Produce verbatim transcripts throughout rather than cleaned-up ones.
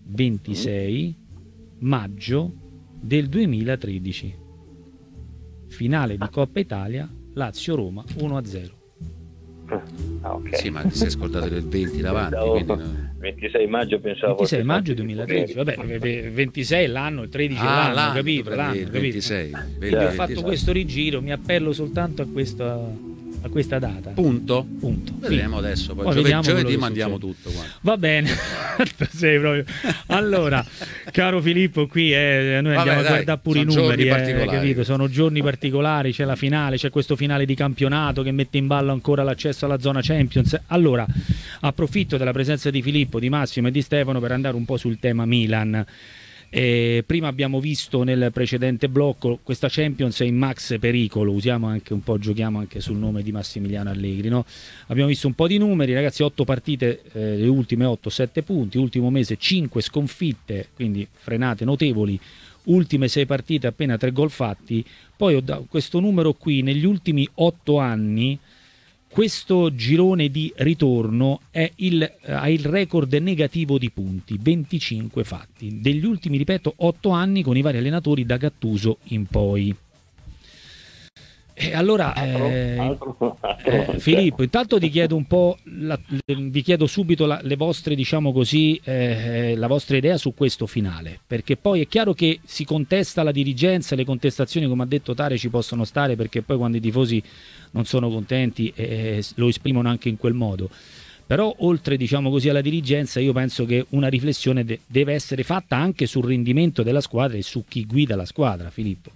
ventisei maggio del duemilatredici, finale di Coppa Italia, Lazio-Roma uno a zero. Ah, okay. Sì, ma ti sei scordato del venti davanti, No, quindi no. ventisei maggio pensavo ventisei maggio fosse duemilatredici, vabbè, ventisei è l'anno, il tredici è Ah, l'anno, l'anno, capito? tu L'anno, prendi il capito? ventisei. Quindi ho fatto ventisei. questo rigiro, mi appello soltanto a questa, a questa data. Punto. Punto. Vedremo adesso, poi, Poi giovedì, vediamo quello giovedì che mandiamo succede. tutto qua. Va bene. Sei proprio. Allora, caro Filippo, qui eh, noi Vabbè, andiamo dai, a guardare pure i sono numeri, giorni eh, particolari. capito? Sono giorni particolari, c'è la finale, c'è questo finale di campionato che mette in ballo ancora l'accesso alla zona Champions. Allora, approfitto della presenza di Filippo, di Massimo e di Stefano per andare un po' sul tema Milan. Eh, prima abbiamo visto nel precedente blocco questa Champions è in max pericolo, usiamo anche un po', giochiamo anche sul nome di Massimiliano Allegri, no? Abbiamo visto un po' di numeri, ragazzi, otto partite, eh, le ultime otto, sette punti, ultimo mese cinque sconfitte, quindi frenate notevoli, ultime sei partite appena tre gol fatti. Poi ho dato questo numero qui, negli ultimi otto anni questo girone di ritorno è il, eh, ha il record negativo di punti, venticinque fatti, degli ultimi, ripeto, otto anni con i vari allenatori da Gattuso in poi. E allora, eh, altro, altro, altro eh, Filippo, intanto ti chiedo un po', la, vi chiedo subito la, le vostre, diciamo così, eh, la vostra idea su questo finale, perché poi è chiaro che si contesta la dirigenza, le contestazioni, come ha detto Tare, ci possono stare, perché poi quando i tifosi non sono contenti eh, lo esprimono anche in quel modo. Però oltre, diciamo così, alla dirigenza, io penso che una riflessione de- deve essere fatta anche sul rendimento della squadra e su chi guida la squadra, Filippo.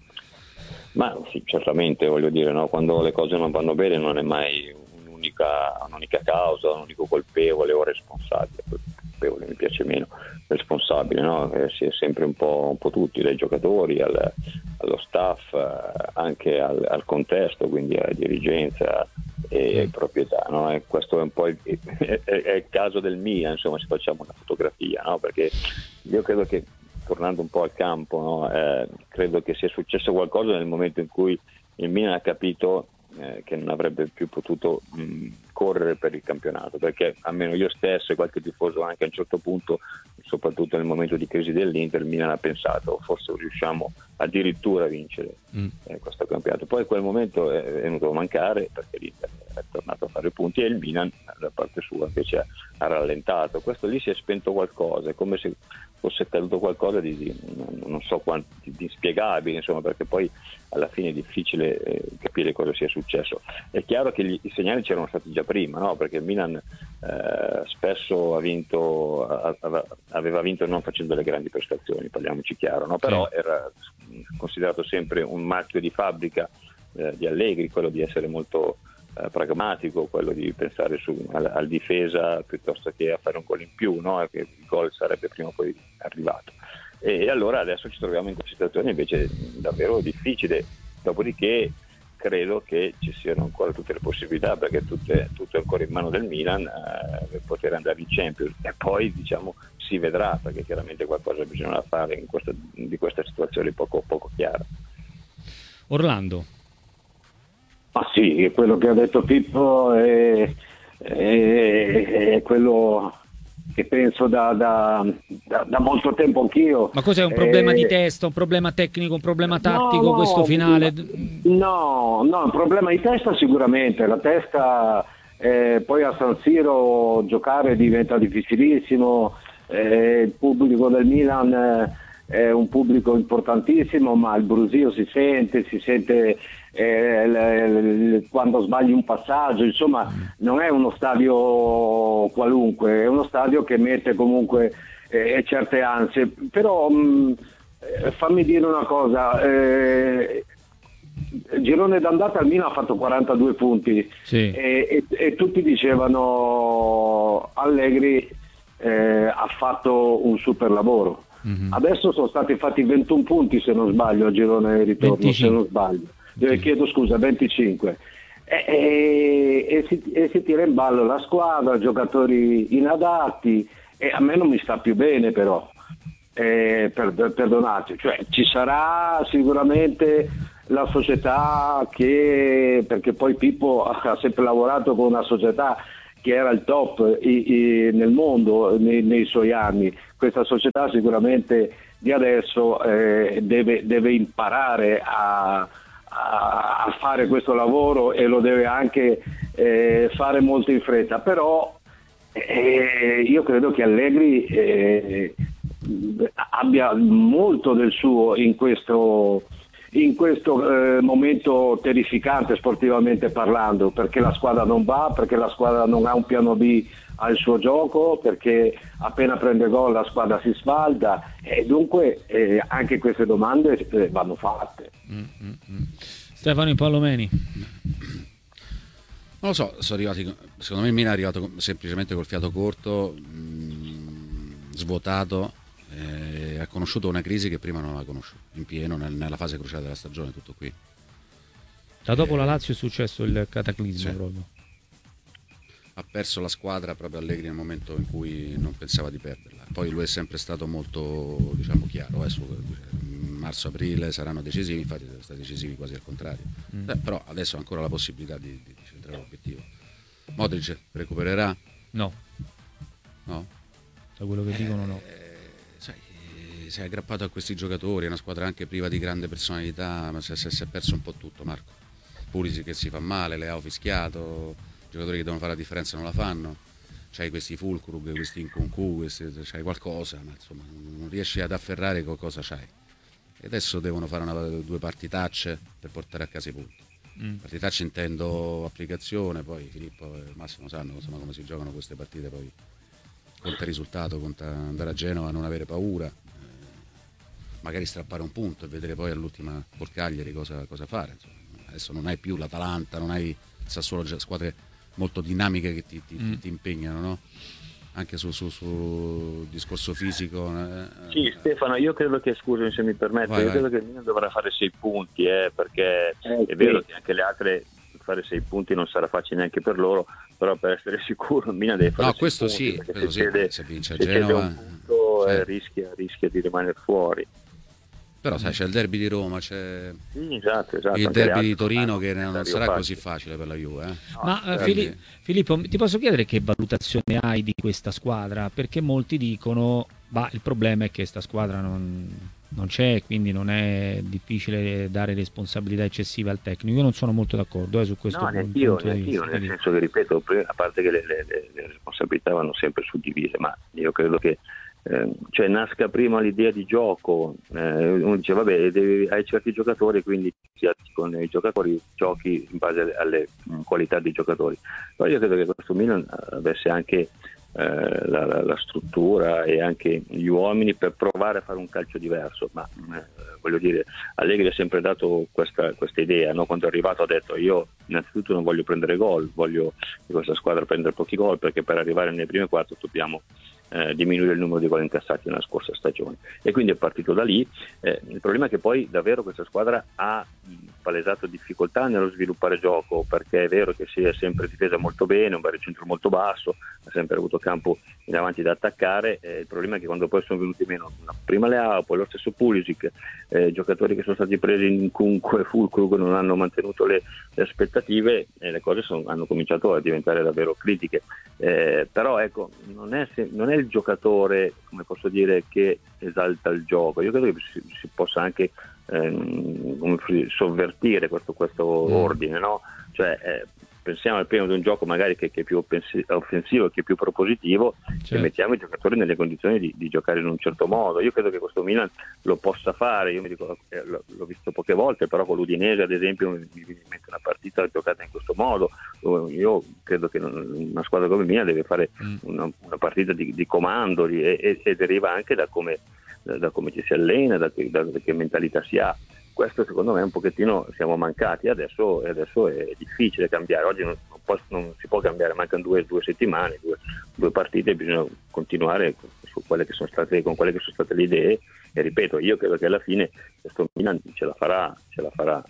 Ma sì, certamente, voglio dire, no? Quando le cose non vanno bene non è mai un'unica, un'unica causa, un unico colpevole o responsabile. Colpevole mi piace meno, responsabile, no? Eh, si è sempre un po', un po' tutti, dai giocatori al, allo staff, eh, anche al, al contesto, quindi alla dirigenza e proprietà, no? E questo è un po' il, è, è il caso del Milan, insomma, se facciamo una fotografia, no? Perché io credo che, tornando un po' al campo, no? eh, credo che sia successo qualcosa nel momento in cui il Milan ha capito eh, che non avrebbe più potuto mh, correre per il campionato, perché almeno io stesso e qualche tifoso anche a un certo punto, soprattutto nel momento di crisi dell'Inter, il Milan ha pensato forse riusciamo addirittura a vincere mm. eh, questo campionato. Poi quel momento è venuto a mancare perché l'Inter è tornato a fare punti e il Milan da parte sua invece ha rallentato. Questo lì si è spento qualcosa, è come se fosse accaduto qualcosa di, di non so quanto di, di inspiegabile, insomma, perché poi alla fine è difficile eh, capire cosa sia successo. È chiaro che gli, i segnali c'erano stati già prima, no? Perché il Milan eh, spesso ha vinto, a, a, aveva vinto non facendo le grandi prestazioni, parliamoci chiaro, no? Però sì. Era considerato sempre un marchio di fabbrica eh, di Allegri, quello di essere molto eh, pragmatico, quello di pensare su, al, al difesa piuttosto che a fare un gol in più, no? Che il gol sarebbe prima o poi arrivato. E, e allora adesso ci troviamo in questa situazione invece davvero difficile, dopodiché credo che ci siano ancora tutte le possibilità, perché tutte, tutto è ancora in mano del Milan eh, per poter andare in Champions, e poi diciamo si vedrà, perché chiaramente qualcosa bisogna fare in questa, di questa situazione poco, poco chiara. Orlando. Ma sì, quello che ha detto Pippo è, è, è quello che penso da, da, da, da molto tempo anch'io. Ma cos'è, un problema eh, di testa, un problema tecnico, un problema tattico, no, no, questo finale? No, no, un problema di testa sicuramente, la testa eh, poi a San Siro giocare diventa difficilissimo, eh, il pubblico del Milan eh, è un pubblico importantissimo, ma il brusio si sente, si sente eh, l- l- quando sbagli un passaggio, insomma non è uno stadio qualunque, è uno stadio che mette comunque eh, certe ansie, però mh, fammi dire una cosa, eh, il girone d'andata al Milan ha fatto quarantadue punti, sì. e, e, e tutti dicevano Allegri eh, ha fatto un super lavoro. Mm-hmm. Adesso sono stati fatti ventuno punti se non sbaglio al girone di ritorno, venticinque. Se non sbaglio eh, chiedo scusa, venticinque, e, e, e, si, e si tira in ballo la squadra, giocatori inadatti, e a me non mi sta più bene, però eh, per, per, perdonate, cioè ci sarà sicuramente la società che, perché poi Pippo ha sempre lavorato con una società che era il top i, i, nel mondo nei, nei suoi anni. Questa società sicuramente di adesso eh, deve, deve imparare a, a, a fare questo lavoro, e lo deve anche eh, fare molto in fretta, però eh, io credo che Allegri eh, abbia molto del suo in questo, in questo eh, momento terrificante sportivamente parlando, perché la squadra non va, perché la squadra non ha un piano B al suo gioco, perché appena prende gol la squadra si sfalda, e dunque eh, anche queste domande eh, vanno fatte. Mm, mm, mm. Stefano Impallomeni. Non lo so, sono arrivati, secondo me il Milan è arrivato semplicemente col fiato corto, mh, svuotato, eh, ha conosciuto una crisi che prima non aveva conosciuto, in pieno, nel, nella fase cruciale della stagione, tutto qui. Da dopo eh, la Lazio è successo il cataclisma, sì. Proprio. Ha perso la squadra proprio Allegri nel momento in cui non pensava di perderla. Poi lui è sempre stato molto, diciamo, chiaro, eh, su marzo-aprile saranno decisivi, infatti sono stati decisivi quasi al contrario. Mm. Eh, però adesso ha ancora la possibilità di, di centrare l'obiettivo. Modric recupererà? No. No? Da quello che eh, dicono no. Sai, si è aggrappato a questi giocatori, è una squadra anche priva di grande personalità, ma si è, si è perso un po' tutto, Marco. Pulisic che si fa male, Leao fischiato, giocatori che devono fare la differenza non la fanno, c'hai questi Fulkrug, questi Nkunku, questi, c'hai qualcosa, ma insomma non riesci ad afferrare cosa c'hai. E adesso devono fare una, due partitacce per portare a casa i punti. Mm. Partitacce intendo applicazione, poi Filippo e Massimo sanno insomma come si giocano queste partite, poi conta il risultato, conta andare a Genova, non avere paura, eh, magari strappare un punto e vedere poi all'ultima col Cagliari cosa, cosa fare. Insomma. Adesso non hai più l'Atalanta, non hai Sassuolo, squadre molto dinamiche che ti, ti, mm. ti impegnano, no? Anche sul su, su discorso fisico. Eh. Sì, Stefano, io credo che, scusami se mi permetti, vai, io vai. credo che il Milan dovrà fare sei punti, eh, perché eh, è sì. vero che anche le altre fare sei punti non sarà facile neanche per loro, però per essere sicuro il Milan deve fare no, sei questo punti, sì, questo se, sì, cede, se vince a se Genova un punto, sì. eh, rischia, rischia di rimanere fuori. Però sai, c'è il derby di Roma, c'è sì, esatto, esatto. il derby di Torino che non sarà facile. così facile per la Juve. Eh? No, Ma uh, Fili- Filippo, ti posso chiedere che valutazione hai di questa squadra? Perché molti dicono, bah, il problema è che questa squadra non, non c'è, quindi non è difficile dare responsabilità eccessive al tecnico. Io non sono molto d'accordo eh, su questo no, punto. Neanch'io, neanch'io, nel senso che, ripeto, a parte che le, le, le responsabilità vanno sempre suddivise, ma io credo che Eh, cioè nasca prima l'idea di gioco, eh, uno dice vabbè devi, hai certi giocatori, quindi con i giocatori giochi in base alle, alle qualità dei giocatori, però io credo che questo Milan avesse anche eh, la, la, la struttura e anche gli uomini per provare a fare un calcio diverso, ma eh, voglio dire, Allegri ha sempre dato questa, questa idea, no? Quando è arrivato ha detto io innanzitutto non voglio prendere gol, voglio che questa squadra prendere pochi gol, perché per arrivare nelle prime quattro dobbiamo Eh, diminuire il numero di gol incassati nella scorsa stagione, e quindi è partito da lì. Eh, il problema è che poi davvero questa squadra ha palesato difficoltà nello sviluppare gioco, perché è vero che si è sempre difesa molto bene, un baricentro molto basso, ha sempre avuto campo in avanti da attaccare, eh, il problema è che quando poi sono venuti meno prima Leao, poi lo stesso Pulisic, eh, giocatori che sono stati presi in Nkunku e Fulkrug non hanno mantenuto le, le aspettative, e le cose sono, hanno cominciato a diventare davvero critiche, eh, però ecco non è, non è il giocatore, come posso dire, che esalta il gioco. Io credo che si, si possa anche ehm, sovvertire questo, questo mm. ordine, no? Cioè eh, pensiamo al primo di un gioco magari che, che è più offensivo, che è più propositivo, certo. E mettiamo i giocatori nelle condizioni di, di giocare in un certo modo. Io credo che questo Milan lo possa fare, io mi dico, eh, l'ho visto poche volte, però con l'Udinese ad esempio mi viene in mente una partita giocata in questo modo. Io credo che una squadra come Milan deve fare mm. una, una partita di, di comando e, e, e deriva anche da come, da, da come ci si allena, da che, da, da che mentalità si ha. Questo secondo me un pochettino siamo mancati, adesso, adesso è difficile cambiare, oggi non, non, può, non si può cambiare, mancano due, due settimane, due, due partite, bisogna continuare su quelle che sono state, con quelle che sono state le idee, e ripeto, io credo che alla fine questo Milan ce la farà, ce la farà.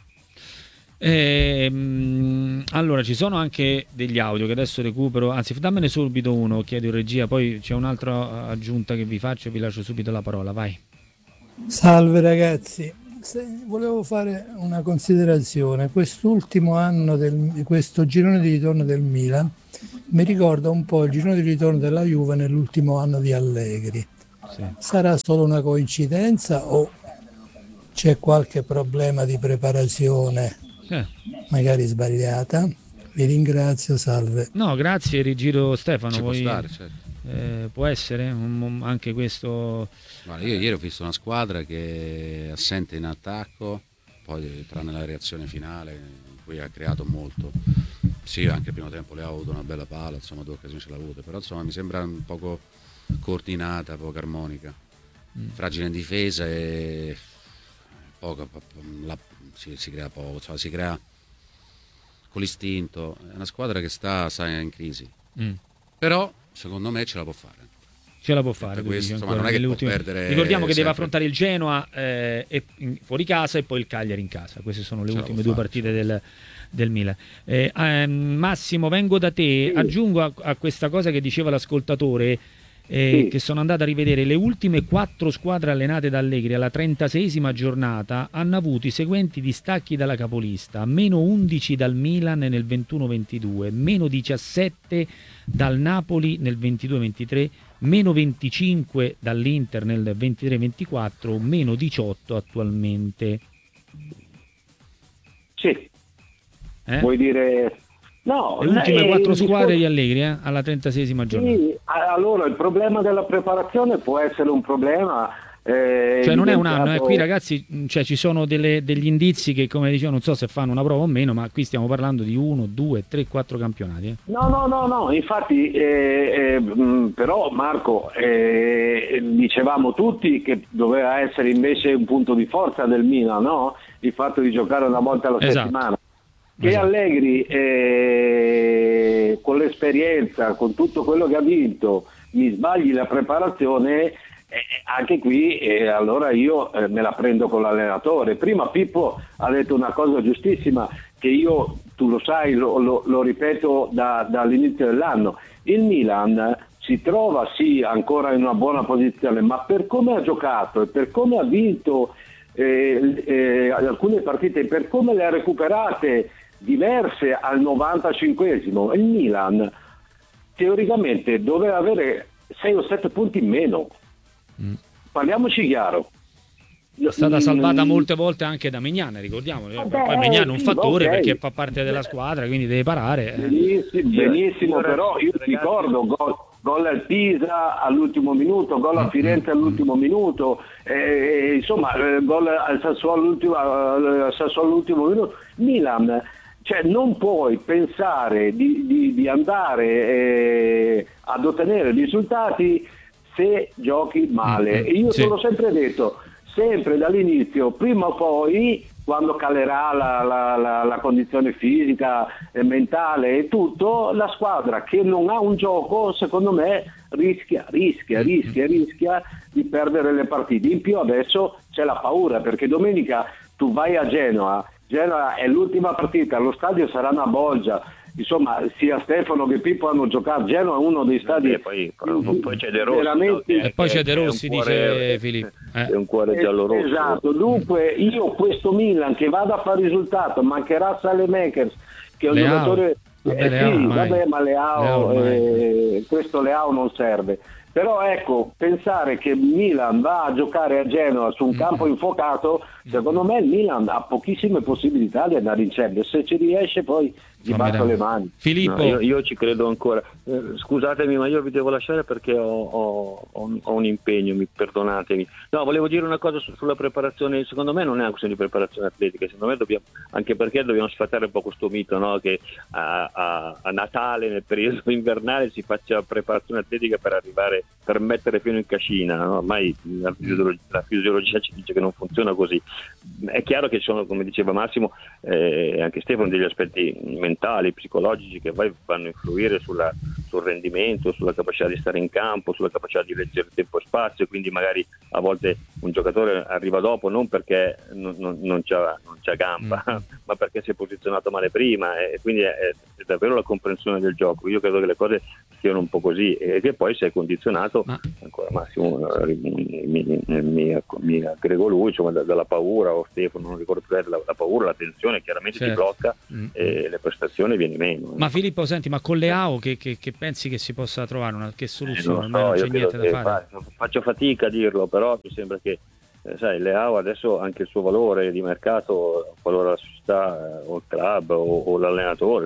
Ehm, allora ci sono anche degli audio che adesso recupero, anzi dammene subito uno, chiedo in regia, poi c'è un'altra aggiunta che vi faccio e vi lascio subito la parola, vai. Salve ragazzi, Se volevo fare una considerazione. Quest'ultimo anno del, questo girone di ritorno del Milan mi ricorda un po' il girone di ritorno della Juve nell'ultimo anno di Allegri. Sì. Sarà solo una coincidenza o c'è qualche problema di preparazione, Eh. magari sbagliata? Vi ringrazio, salve. No, grazie, rigiro Stefano. Ci può vuoi- stare, certo. eh, può essere un- un- anche questo. Guarda, io ieri ho visto una squadra che è assente in attacco, poi tranne la reazione finale in cui ha creato molto. Sì, anche il primo tempo le ha avuto una bella palla, insomma due occasioni ce l'ha avute, però insomma mi sembra un poco coordinata, poco armonica, Mm. fragile in difesa e poco, la, si, si crea poco, insomma, si crea con l'istinto. È una squadra che sta, sta in crisi, Mm. però secondo me ce la può fare. Ce la può fare. Per tu questo, dici, insomma, ancora non è che nelle può ultime- perdere Ricordiamo che deve sempre. affrontare il Genoa eh, e- in- fuori casa e poi il Cagliari in casa. Queste sono le Ce la ultime può due fare, partite ce la del, del Milan. Eh, ehm, Massimo, vengo da te. Aggiungo a, a questa cosa che diceva l'ascoltatore eh, Sì. che sono andato a rivedere le ultime quattro squadre allenate da Allegri alla trentaseiesima giornata hanno avuto i seguenti distacchi dalla capolista: meno undici dal Milan nel ventuno ventidue, meno diciassette dal Napoli nel ventidue ventitré, meno venticinque dall'Inter nel ventitré ventiquattro, meno diciotto attualmente. Sì, Eh? vuoi dire... No, Le ultime eh, quattro il squadre discorso- di Allegri eh, alla trentaseiesima giornata. Sì, a- allora il problema della preparazione può essere un problema. eh, Cioè non è un anno, eh. evidenziato- Qui ragazzi mh, cioè, ci sono delle- degli indizi che, come dicevo, non so se fanno una prova o meno, ma qui stiamo parlando di uno, due, tre, quattro campionati. eh. No, no, no, no, infatti, eh, eh, mh, però Marco, eh, dicevamo tutti che doveva essere invece un punto di forza del Milan, no? Il fatto di giocare una volta alla Esatto. settimana. Che Esatto. Allegri, eh, con l'esperienza, con tutto quello che ha vinto, mi sbagli la preparazione, eh, anche qui eh, allora io eh, me la prendo con l'allenatore. Prima Pippo ha detto una cosa giustissima che io, tu lo sai, lo, lo- lo ripeto da- dall'inizio dell'anno. Il Milan si trova sì ancora in una buona posizione, ma per come ha giocato e per come ha vinto eh, eh, alcune partite, per come le ha recuperate diverse al novantacinquesimo, il Milan teoricamente doveva avere sei o sette punti in meno. Mm. Parliamoci chiaro. È stata salvata Mm, molte volte anche da Mignan, ricordiamo. eh, Vabbè, Poi Mignan è un sì, fattore ok. perché fa parte della squadra, quindi deve parare. eh. Benissimo, Io- benissimo, io- però io ragazzi- ricordo gol, gol al Pisa all'ultimo minuto, gol a Firenze all'ultimo minuto, eh, insomma eh, gol al Sassuolo all'ultimo, al Sassuolo all'ultimo minuto. Milan, cioè non puoi pensare di, di- di andare eh, ad ottenere risultati se giochi male. Mm, mm, E io sì. te l'ho sempre detto, sempre dall'inizio, prima o poi, quando calerà la, la- la- la condizione fisica e mentale e tutto, la squadra che non ha un gioco, secondo me, rischia, rischia, rischia, rischia di perdere le partite. In più adesso c'è la paura, perché domenica tu vai a Genoa, Genoa è l'ultima partita, lo stadio sarà una bolgia. Insomma, sia Stefano che Pippo hanno giocato. Genoa è uno dei stadi E poi, poi, poi c'è De Rossi, veramente- no, che- E poi che- c'è De che è un Rossi, cuore- dice Filippo. Eh. È un cuore giallo-rosso. Esatto, dunque io questo Milan che vada a fare risultato, mancherà Saelemaekers che è un Leao. giocatore Vabbè, eh, Leao sì, ormai. vabbè, ma Leao, Leao ormai. eh, questo Leao non serve. Però ecco, pensare che Milan va a giocare a Genova su un campo infuocato, secondo me il Milan ha pochissime possibilità di andare in Champions. Se ci riesce poi gli Fammi batto dare- le mani. Filippo, No, io, io ci credo ancora. Eh, scusatemi, ma io vi devo lasciare perché ho, ho- ho un- ho un impegno, mi perdonatemi. No, volevo dire una cosa su- sulla preparazione. Secondo me non è una questione di preparazione atletica, secondo me dobbiamo, anche perché dobbiamo sfatare un po' questo mito, no? Che a, a- a Natale, nel periodo invernale, si faccia preparazione atletica per arrivare, per mettere pieno in cascina, no? Ormai la fisiologia, la fisiologia ci dice che non funziona così. È chiaro che ci sono, come diceva Massimo, eh, anche Stefano, degli aspetti mentali, psicologici che poi vanno a influire sulla, sul rendimento, sulla capacità di stare in campo, sulla capacità di leggere tempo e spazio, quindi magari a volte un giocatore arriva dopo non perché non, non, non, c'ha, non c'ha gamba, mm. ma perché si è posizionato male prima, e quindi è, è davvero la comprensione del gioco. Io credo che le cose siano un po' così, e che poi si è condizionato, ma... ancora Massimo mi, mi, mi, mi aggrego lui, insomma, dalla paura, o Stefano, non ricordo più, la, la paura, la tensione chiaramente certo. ti blocca mm. e le prestazioni viene meno. Ma Filippo, senti, ma con Leao che, che, che pensi che si possa trovare una che soluzione? Eh, non, so, non c'è niente da fare. Fa, faccio fatica a dirlo, però mi sembra che eh, sai, Leao adesso anche il suo valore di mercato, qualora la società o il club o, o l'allenatore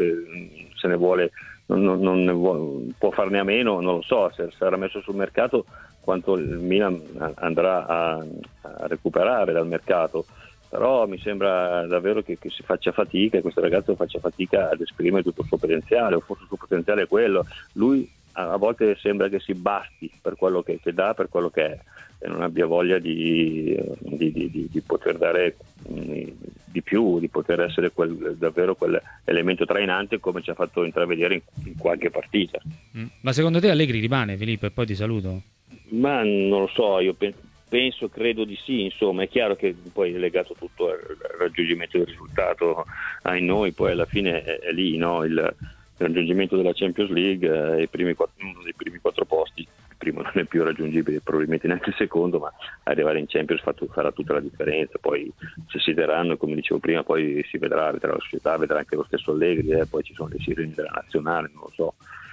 se, se ne vuole, non, non, non ne vuole, può farne a meno, non lo so, se sarà messo sul mercato quanto il Milan andrà a, a recuperare dal mercato. Però mi sembra davvero che, che si faccia fatica, e questo ragazzo faccia fatica ad esprimere tutto il suo potenziale, o forse il suo potenziale è quello. Lui a, a volte sembra che si basti per quello che, che dà, per quello che è, e non abbia voglia di, di, di, di, di poter dare mh, di più, di poter essere quel, davvero quell'elemento trainante, come ci ha fatto intravedere in, in qualche partita. Mm. Ma secondo te Allegri rimane, Filippo, e poi ti saluto? Ma non lo so, io penso Penso, credo di sì, insomma, è chiaro che poi è legato tutto al raggiungimento del risultato ai noi, poi alla fine è, è lì, no? Il, il raggiungimento della Champions League, eh, i primi quattro, uno dei primi quattro posti, il primo non è più raggiungibile, probabilmente neanche il secondo, ma arrivare in Champions fa, farà tutta la differenza. Poi se si daranno, come dicevo prima, poi si vedrà, vedrà la società, vedrà anche lo stesso Allegri, eh, poi ci sono le sirene della nazionale, non lo so.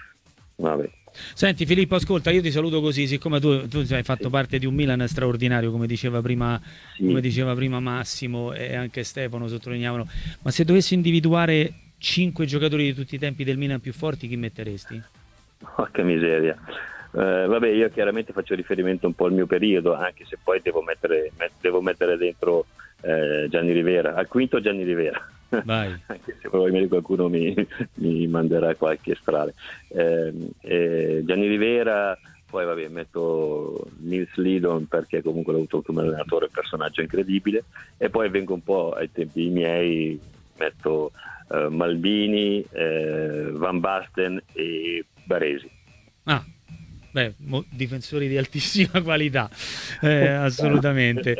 Vabbè. Senti Filippo, ascolta, io ti saluto così, siccome tu, tu hai fatto sì. parte di un Milan straordinario, come diceva prima, sì. come diceva prima Massimo e anche Stefano sottolineavano, ma se dovessi individuare cinque giocatori di tutti i tempi del Milan più forti, chi metteresti? Porca miseria. Eh, vabbè, io chiaramente faccio riferimento un po' al mio periodo, anche se poi devo mettere, met, devo mettere dentro eh, Gianni Rivera, al quinto Gianni Rivera. Vai. Anche se probabilmente qualcuno mi, mi manderà qualche strale. Eh, eh, Gianni Rivera, poi vabbè, metto Nils Lidon, perché comunque l'ho avuto come allenatore, un personaggio incredibile, e poi vengo un po' ai tempi miei, metto eh, Maldini, eh, Van Basten e Baresi. Ah. Beh, difensori di altissima qualità, eh, assolutamente.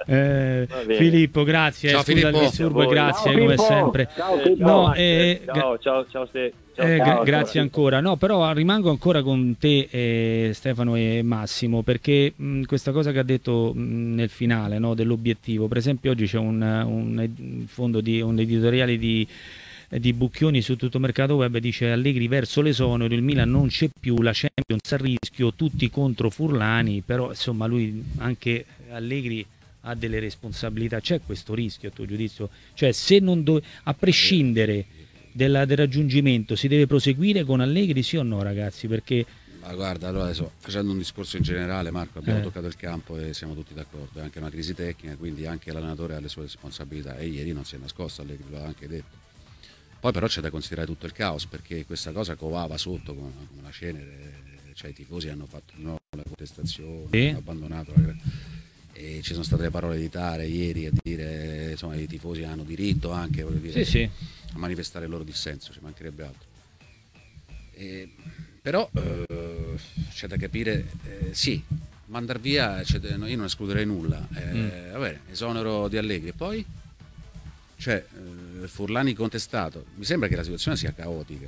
Eh, Filippo, grazie. Ciao, eh, scusa Filippo. il disturbo, grazie ciao, come sempre. Ciao, no, ciao, eh, ciao, ciao, ciao, ciao, eh, ciao grazie ancora. No, però rimango ancora con te, eh, Stefano e Massimo, perché mh, questa cosa che ha detto mh, nel finale, no, dell'obiettivo. Per esempio, oggi c'è un, un fondo di un editoriale di. di Bucchioni su Tutto Mercato Web, dice: Allegri verso l'esonero, il Milan non c'è più, la Champions a rischio, tutti contro Furlani. Però insomma lui, anche Allegri, ha delle responsabilità. C'è questo rischio a tuo giudizio? Cioè, se non do- a prescindere della, del raggiungimento, si deve proseguire con Allegri, sì o no, ragazzi? Perché ma guarda, allora adesso, facendo un discorso in generale, Marco, abbiamo eh. toccato il campo e siamo tutti d'accordo, è anche una crisi tecnica, quindi anche l'allenatore ha le sue responsabilità, e ieri non si è nascosto, Allegri lo ha anche detto. Poi però c'è da considerare tutto il caos, perché questa cosa covava sotto come, come una cenere, cioè i tifosi hanno fatto di nuovo la contestazione, sì. hanno abbandonato la... e ci sono state le parole di Tare ieri a dire, insomma, i tifosi hanno diritto anche, voglio dire, sì, sì. a manifestare il loro dissenso, ci mancherebbe altro. E, però eh, c'è da capire, eh, sì, mandar via, cioè, io non escluderei nulla, eh, mm. vabbè, esonero di Allegri, e poi? Cioè, eh, Furlani contestato, mi sembra che la situazione sia caotica,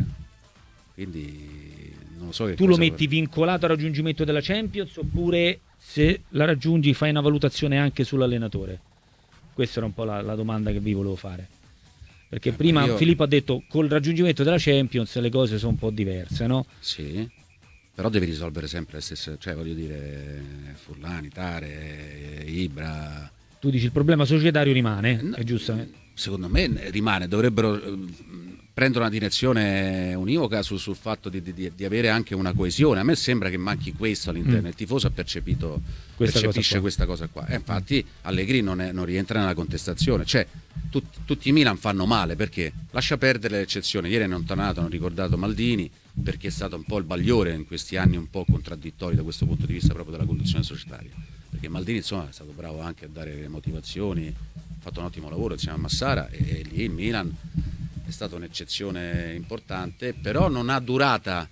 quindi non so che tu lo metti per... vincolato al raggiungimento della Champions, oppure se la raggiungi fai una valutazione anche sull'allenatore? Questa era un po' la, la domanda che vi volevo fare, perché eh, prima io... Filippo ha detto col raggiungimento della Champions le cose sono un po' diverse, no? Sì, però devi risolvere sempre le stesse, cioè voglio dire, Furlani, Tare, Ibra. Tu dici il problema societario rimane, no, è giusto? Secondo me rimane, dovrebbero prendere una direzione univoca sul, sul fatto di, di, di avere anche una coesione. A me sembra che manchi questo all'interno, mm. il tifoso ha percepito, questa percepisce cosa questa cosa qua, e infatti Allegri non, è, non rientra nella contestazione, cioè tut, tutti i Milan fanno male, perché lascia perdere l'eccezione, ieri è allontanato, hanno ricordato Maldini, perché è stato un po' il bagliore in questi anni un po' contraddittori da questo punto di vista proprio della conduzione societaria, perché Maldini insomma è stato bravo anche a dare motivazioni, ha fatto un ottimo lavoro insieme a Massara, e lì il Milan è stata un'eccezione importante, però non ha durata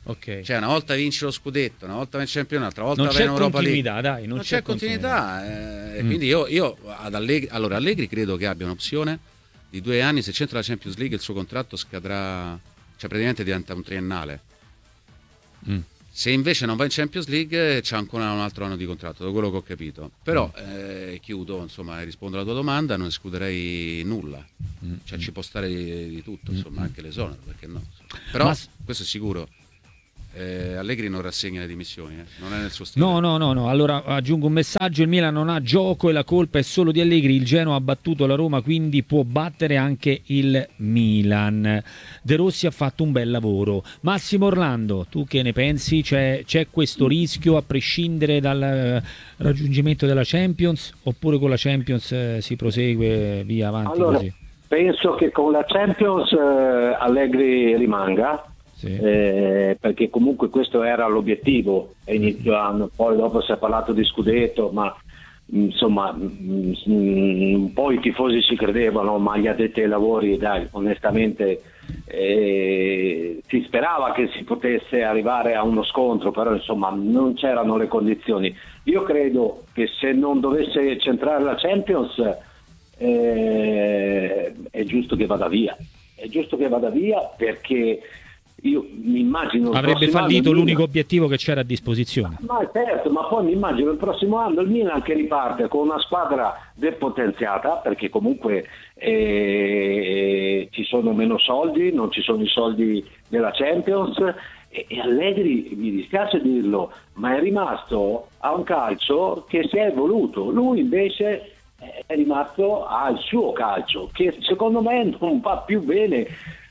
Ok. Cioè, una volta vinci lo scudetto, una volta vinci il campionato, un'altra volta non vai c'è in Europa continuità, League. dai, non, non c'è, c'è continuità. continuità. Eh, Mm. Quindi io, io ad Allegri, allora Allegri credo che abbia un'opzione di due anni. Se c'entra la Champions League, il suo contratto scadrà, cioè praticamente diventa un triennale. Mm. Se invece non va in Champions League c'è ancora un altro anno di contratto, da quello che ho capito. Però eh, chiudo, insomma, rispondo alla tua domanda, non escluderei nulla. Mm. Cioè ci può stare di, di tutto, insomma, Mm. anche l'esonero, perché no? Però Ma... questo è sicuro. Eh, Allegri non rassegna le dimissioni, eh. Non è nel suo stile. No, no, no, no. Allora aggiungo un messaggio: il Milan non ha gioco e la colpa è solo di Allegri. Il Genoa ha battuto la Roma, quindi può battere anche il Milan. De Rossi ha fatto un bel lavoro. Massimo Orlando, tu che ne pensi? C'è, c'è questo rischio a prescindere dal eh, raggiungimento della Champions, oppure con la Champions eh, si prosegue via avanti Allora, così? penso che con la Champions eh, Allegri rimanga. Sì. Eh, perché comunque questo era l'obiettivo a inizio anno, poi dopo si è parlato di scudetto, ma insomma mh, mh, un po' i tifosi ci credevano, ma gli addetti ai lavori, dai, onestamente eh, si sperava che si potesse arrivare a uno scontro, però insomma non c'erano le condizioni. Io credo che se non dovesse centrare la Champions eh, è giusto che vada via, è giusto che vada via perché io mi immagino avrebbe fallito anno, l'unico Milan, obiettivo che c'era a disposizione. ma certo, ma poi mi immagino il prossimo anno il Milan che riparte con una squadra depotenziata, perché comunque eh, ci sono meno soldi, non ci sono i soldi della Champions, e, e Allegri, mi dispiace dirlo, ma è rimasto a un calcio che si è evoluto. Lui invece è rimasto al suo calcio, che secondo me non va più bene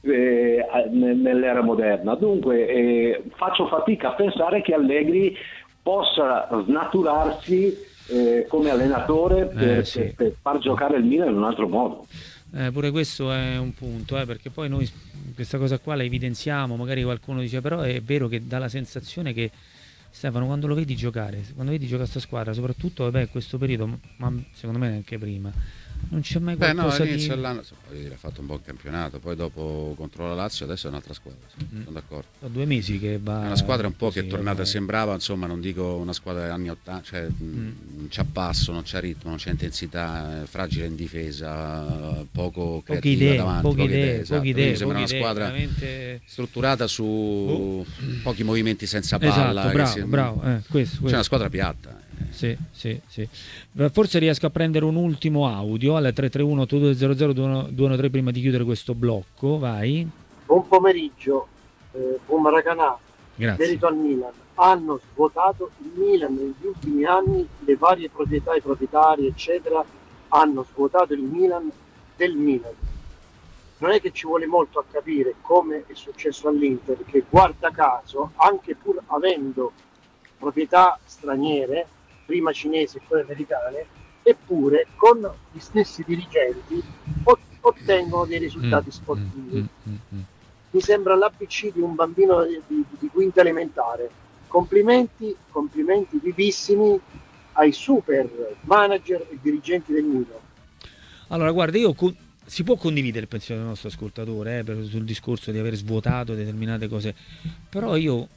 eh, nell'era moderna. Dunque eh, faccio fatica a pensare che Allegri possa snaturarsi eh, come allenatore per, Eh, sì. per, per far giocare il Milan in un altro modo. Eh, pure questo è un punto, eh, perché poi noi questa cosa qua la evidenziamo, magari qualcuno dice, però è vero che dà la sensazione che Stefano, quando lo vedi giocare, quando vedi giocare questa squadra, soprattutto vabbè, in questo periodo, ma secondo me neanche prima, non c'è mai Beh, no, qualcosa all'inizio di... dell'anno ha fatto un buon campionato, poi dopo contro la Lazio adesso è un'altra squadra, sì, Mm. sono d'accordo. Da due mesi che va... È una squadra un po' che così, è tornata, ormai. sembrava, insomma, non dico una squadra degli anni ottanta, cioè Mm. non c'ha passo, non c'ha ritmo, non c'è intensità, è fragile in difesa, poco Poche creativa idee, davanti, poche idee, esatto. poche Quindi idee, sembra poche una idee, squadra veramente... strutturata su Oh. pochi movimenti senza palla, Esatto, che bravo, si- bravo, eh, questo, c'è questo. una squadra piatta. Sì, sì, sì. Forse riesco a prendere un ultimo audio al tre tre uno otto due zero zero due uno tre prima di chiudere questo blocco, vai. Buon pomeriggio, eh, buon Maracanã, Grazie. merito al Milan. Hanno svuotato il Milan negli ultimi anni, le varie proprietà, i proprietari, eccetera, hanno svuotato il Milan del Milan. Non è che ci vuole molto a capire come è successo all'Inter, che guarda caso, anche pur avendo proprietà straniere, prima cinesi e poi americane, eppure con gli stessi dirigenti ot- ottengono dei risultati Mm, sportivi. mm, mm, mm. Mi sembra l'A B C di un bambino di, di, di quinta elementare. Complimenti, complimenti vivissimi ai super manager e dirigenti del Milan. Allora, guarda, io con- si può condividere il pensiero del nostro ascoltatore eh, per- sul discorso di aver svuotato determinate cose, però io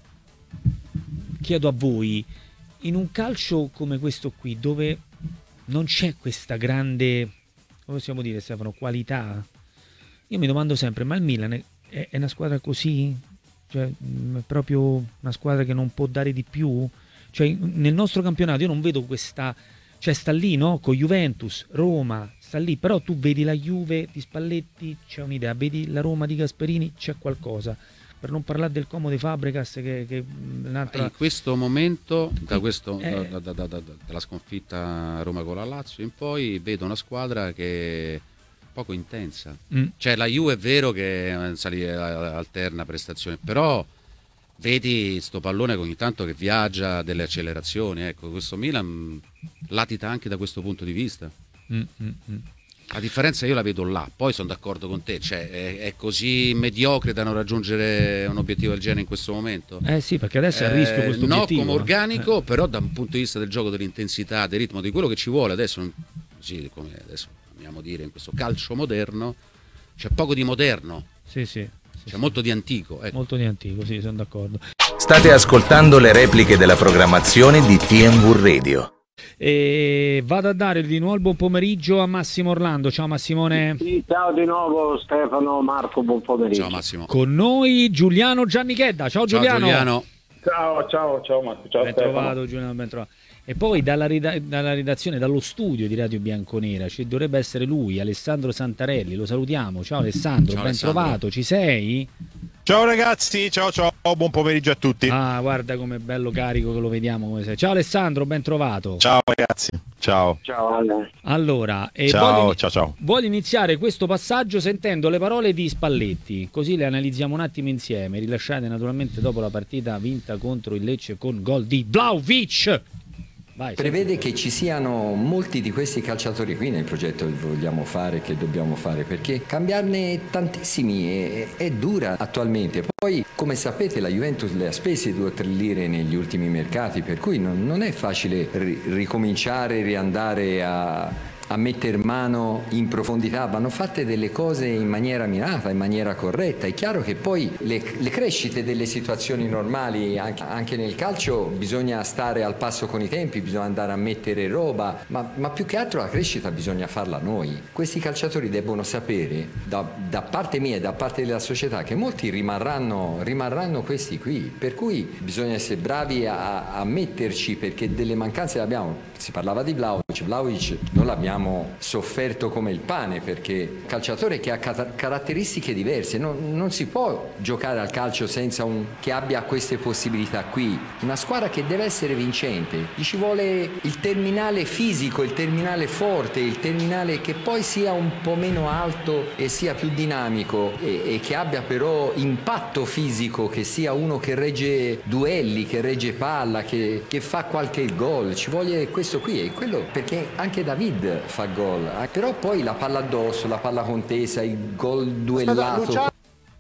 chiedo a voi, in un calcio come questo qui, dove non c'è questa grande, come possiamo dire, Stefano, qualità, io mi domando sempre, ma il Milan è, è- è una squadra così? Cioè, mh, è proprio una squadra che non può dare di più? Cioè, in- nel nostro campionato io non vedo questa... Cioè, sta lì, no? Con Juventus, Roma, sta lì, però tu vedi la Juve di Spalletti, c'è un'idea, vedi la Roma di Gasperini, c'è qualcosa. Per non parlare del Como di Fabregas, che, che mh, un'altra... In questo momento, da questo, Eh. da- da- da- da- da- dalla sconfitta a Roma con la Lazio in poi, vedo una squadra che è poco intensa. Mm. Cioè la Juve è vero che eh, sali- eh, alterna prestazioni, però vedi sto pallone ogni tanto che viaggia, delle accelerazioni. Ecco, questo Milan latita anche da questo punto di vista. Mm, mm, mm. La differenza io la vedo là, poi sono d'accordo con te, cioè è, è così mediocre da non raggiungere un obiettivo del genere in questo momento. Eh sì, perché adesso è a rischio Eh, questo no obiettivo. come organico, Eh. però da un punto di vista del gioco, dell'intensità, del ritmo, di quello che ci vuole adesso, così come adesso amiamo dire in questo calcio moderno, c'è poco di moderno, Sì, sì. sì, c'è sì. molto di antico. Ecco. Molto di antico, sì, sono d'accordo. State ascoltando le repliche della programmazione di T M V Radio. E vado a dare di nuovo il buon pomeriggio a Massimo Orlando. Ciao Massimone. Sì, ciao di nuovo Stefano, Marco, buon pomeriggio. Ciao Massimo. Con noi Giuliano Giannichedda. Ciao Giuliano. Ciao Giuliano. Ciao, ciao, ciao Marco, ciao Ben Stefano. trovato Giuliano, ben trovato. E poi dalla, rida- dalla redazione, dallo studio di Radio Bianconera ci dovrebbe essere lui, Alessandro Santarelli. Lo salutiamo. Ciao Alessandro, Ciao, ben Alessandro. trovato. Ci sei? Ciao ragazzi, ciao ciao, buon pomeriggio a tutti. Ah, guarda com'è bello carico che lo vediamo come sei. Ciao Alessandro, ben trovato. Ciao ragazzi, ciao. Ciao Ale. Allora, e Ciao, voglio, ciao, ciao. voglio iniziare questo passaggio sentendo le parole di Spalletti, così le analizziamo un attimo insieme, rilasciate naturalmente dopo la partita vinta contro il Lecce con gol di Vlahovic. Vai, Prevede che ci siano molti di questi calciatori qui nel progetto che vogliamo fare, che dobbiamo fare, perché cambiarne tantissimi è, è dura attualmente. Poi, come sapete, la Juventus le ha spese due o tre lire negli ultimi mercati, per cui non, non è facile ri- ricominciare, riandare a... a mettere mano in profondità, vanno fatte delle cose in maniera mirata, in maniera corretta. È chiaro che poi le, le crescite delle situazioni normali, anche, anche nel calcio, bisogna stare al passo con i tempi, bisogna andare a mettere roba, ma, ma più che altro la crescita bisogna farla noi. Questi calciatori debbono sapere, da, da parte mia e da parte della società, che molti rimarranno, rimarranno questi qui, per cui bisogna essere bravi a, a metterci, perché delle mancanze le abbiamo. Si parlava di Vlahovic, Vlahovic non l'abbiamo sofferto come il pane, perché calciatore che ha cat- caratteristiche diverse, non, non si può giocare al calcio senza un che abbia queste possibilità qui. Una squadra che deve essere vincente, gli ci vuole il terminale fisico, il terminale forte, il terminale che poi sia un po' meno alto e sia più dinamico e, e che abbia però impatto fisico, che sia uno che regge duelli, che regge palla, che, che fa qualche gol. Ci vuole questo qui, è quello, perché anche David fa gol, però poi la palla addosso, la palla contesa, il gol duellato.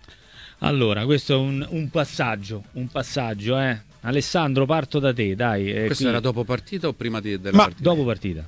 Allora, questo è un, un passaggio, un passaggio, eh. Alessandro, parto da te, dai. Eh, Questo qui... era dopo partita o prima di, della Ma partita? Dopo partita.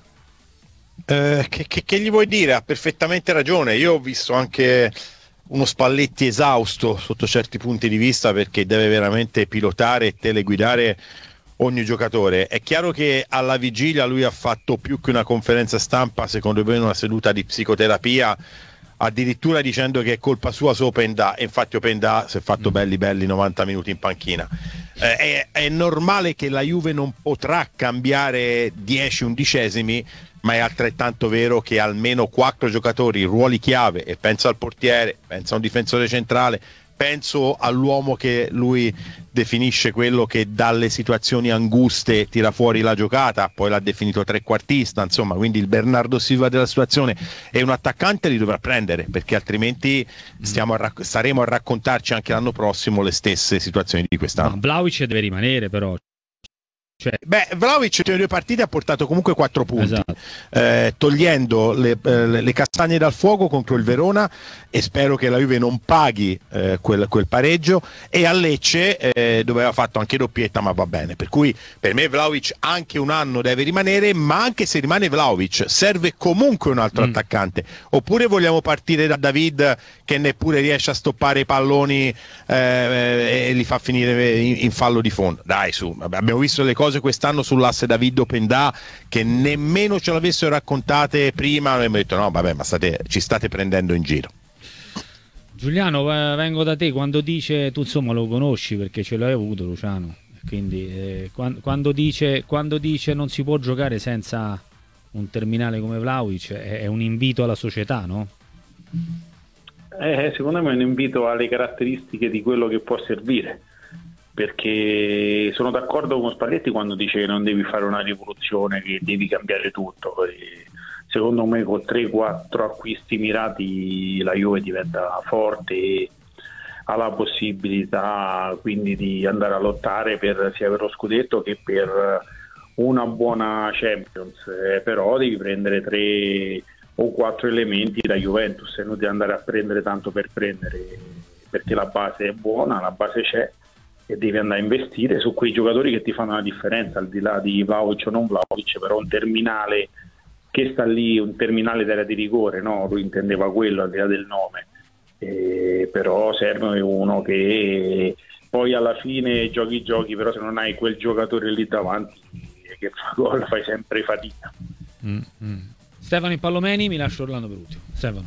Eh, che, che, che gli vuoi dire? Ha perfettamente ragione. Io ho visto anche uno Spalletti esausto sotto certi punti di vista, perché deve veramente pilotare e teleguidare ogni giocatore. È chiaro che alla vigilia lui ha fatto più che una conferenza stampa, secondo me una seduta di psicoterapia, addirittura dicendo che è colpa sua su Openda, e infatti Openda si è fatto mm. belli belli novanta minuti in panchina. Eh, è, è normale che la Juve non potrà cambiare dieci undicesimi, ma è altrettanto vero che almeno quattro giocatori, ruoli chiave, e penso al portiere, penso a un difensore centrale, penso all'uomo che lui definisce quello che dalle situazioni anguste tira fuori la giocata, poi l'ha definito trequartista, insomma, quindi il Bernardo Silva della situazione, e un attaccante li dovrà prendere, perché altrimenti stiamo a rac- staremo a raccontarci anche l'anno prossimo le stesse situazioni di quest'anno. Ma Vlahovic deve rimanere però. Cioè... Beh, Vlahovic nelle due partite ha portato comunque quattro punti, esatto. eh, togliendo le, eh, le castagne dal fuoco contro il Verona, e spero che la Juve non paghi eh, quel, quel pareggio, e a Lecce eh, dove aveva fatto anche doppietta, ma va bene, per cui per me Vlahovic anche un anno deve rimanere, ma anche se rimane Vlahovic serve comunque un altro mm. attaccante. Oppure vogliamo partire da David, che neppure riesce a stoppare i palloni eh, e li fa finire in, in fallo di fondo? Dai, su, abbiamo visto le cose quest'anno sull'asse David-Openda che nemmeno ce l'avessero raccontate prima, abbiamo detto no vabbè, ma state, ci state prendendo in giro. Giuliano, vengo da te. Quando dice, tu insomma lo conosci perché ce l'hai avuto, Luciano, quindi eh, quando, quando dice quando dice non si può giocare senza un terminale come Vlahovic, è, è un invito alla società, no? Eh, secondo me è un invito alle caratteristiche di quello che può servire, perché sono d'accordo con Spalletti quando dice che non devi fare una rivoluzione, che devi cambiare tutto. E secondo me con tre quattro acquisti mirati la Juve diventa forte e ha la possibilità quindi di andare a lottare per sia per lo scudetto che per una buona Champions, eh, però devi prendere tre o quattro elementi da Juventus e non devi andare a prendere tanto per prendere, perché la base è buona, la base c'è, e devi andare a investire su quei giocatori che ti fanno la differenza, al di là di Vlahovic o non Vlahovic, però un terminale che sta lì, un terminale d'area di rigore, no? Lui intendeva quello al di là del nome, eh, però serve uno che poi alla fine giochi i giochi, però se non hai quel giocatore lì davanti che fa gol fai sempre fatica. Mm-hmm. Stefano Impallomeni, mi lascio Orlando per ultimo. Stefano.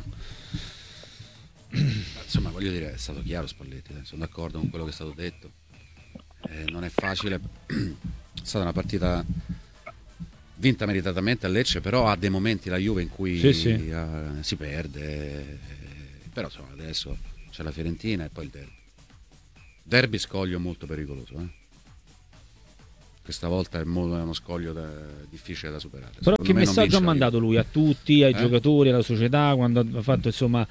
Insomma, voglio dire, è stato chiaro Spalletti, eh. Sono d'accordo con quello che è stato detto. Eh, non è facile, è stata una partita vinta meritatamente a Lecce, però ha dei momenti la Juve in cui sì, sì. Uh, si perde, eh, però insomma, adesso c'è la Fiorentina e poi il derby. Derby scoglio molto pericoloso, eh. Questa volta è uno scoglio da, difficile da superare. Però Secondo che messaggio ha la mandato lui a tutti, ai eh? giocatori, alla società, quando ha fatto insomma...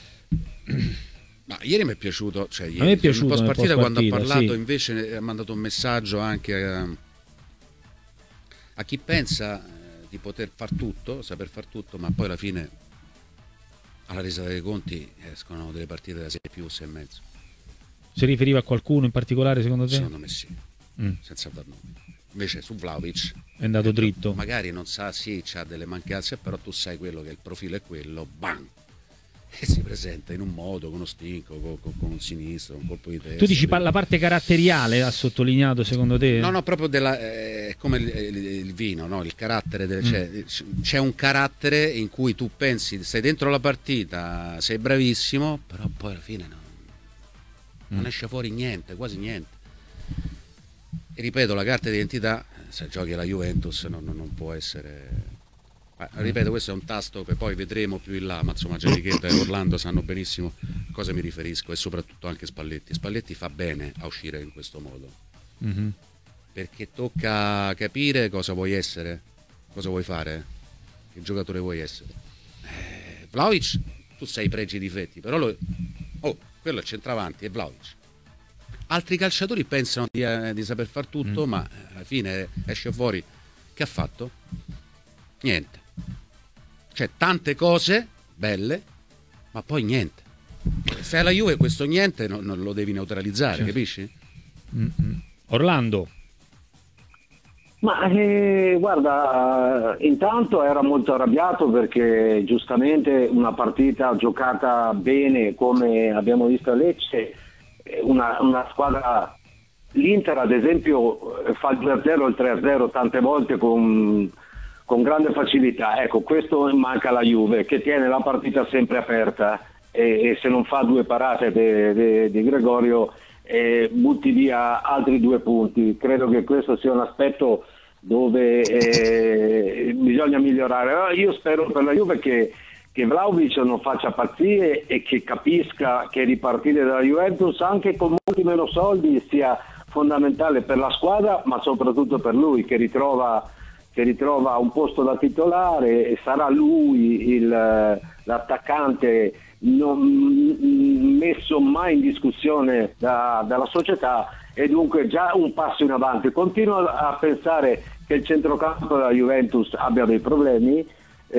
Ma ieri mi è piaciuto, cioè ieri, a me è piaciuto post partita, quando ha parlato, sì. invece ha mandato un messaggio anche a, a chi pensa eh, di poter far tutto, saper far tutto, ma poi alla fine alla resa dei conti escono delle partite da sei più, sei e mezzo. Si riferiva a qualcuno in particolare secondo te? Secondo me sì, mm. senza dar nomi. Invece su Vlahovic è andato dritto. Magari non sa, sì, c'ha delle mancanze, però tu sai quello che il profilo è quello, bam! E si presenta in un modo, con uno stinco, con, con, con un sinistro, un colpo di testa. Tu dici la parte caratteriale ha sottolineato secondo te? No, no, proprio della, eh, come il, il, il vino, no? Il carattere, del, mm. cioè, c'è un carattere in cui tu pensi, sei dentro la partita, sei bravissimo, però poi alla fine no, non mm. esce fuori niente, quasi niente. E ripeto, la carta d'identità, se giochi alla Juventus non, non, non può essere... Eh, ripeto, questo è un tasto che poi vedremo più in là, ma insomma Gianrichetta e Orlando sanno benissimo a cosa mi riferisco, e soprattutto anche Spalletti. Spalletti fa bene a uscire in questo modo, mm-hmm. perché tocca capire cosa vuoi essere, cosa vuoi fare, che giocatore vuoi essere. eh, Vlahovic, tu sai i pregi e i difetti, però lo... oh, quello è centravanti, è Vlahovic. Altri calciatori pensano di, eh, di saper far tutto, mm. ma alla fine esce fuori, che ha fatto? Niente. Cioè tante cose belle, ma poi niente. Se alla Juve questo niente non, non lo devi neutralizzare, certo. Capisci? Mm-hmm. Orlando. Ma eh, guarda, intanto era molto arrabbiato perché giustamente una partita giocata bene come abbiamo visto a Lecce, una, una squadra, l'Inter ad esempio fa il due a zero, il tre a zero tante volte con... con grande facilità. Ecco, questo manca alla Juve, che tiene la partita sempre aperta e, e se non fa due parate di Gregorio eh, butti via altri due punti. Credo che questo sia un aspetto dove eh, bisogna migliorare. Io spero per la Juve che, che Vlahovic non faccia pazzie e che capisca che ripartire dalla Juventus anche con molti meno soldi sia fondamentale per la squadra, ma soprattutto per lui, che ritrova che ritrova un posto da titolare, e sarà lui il, l'attaccante non messo mai in discussione da, dalla società, e dunque già un passo in avanti. Continuo a pensare che il centrocampo della Juventus abbia dei problemi,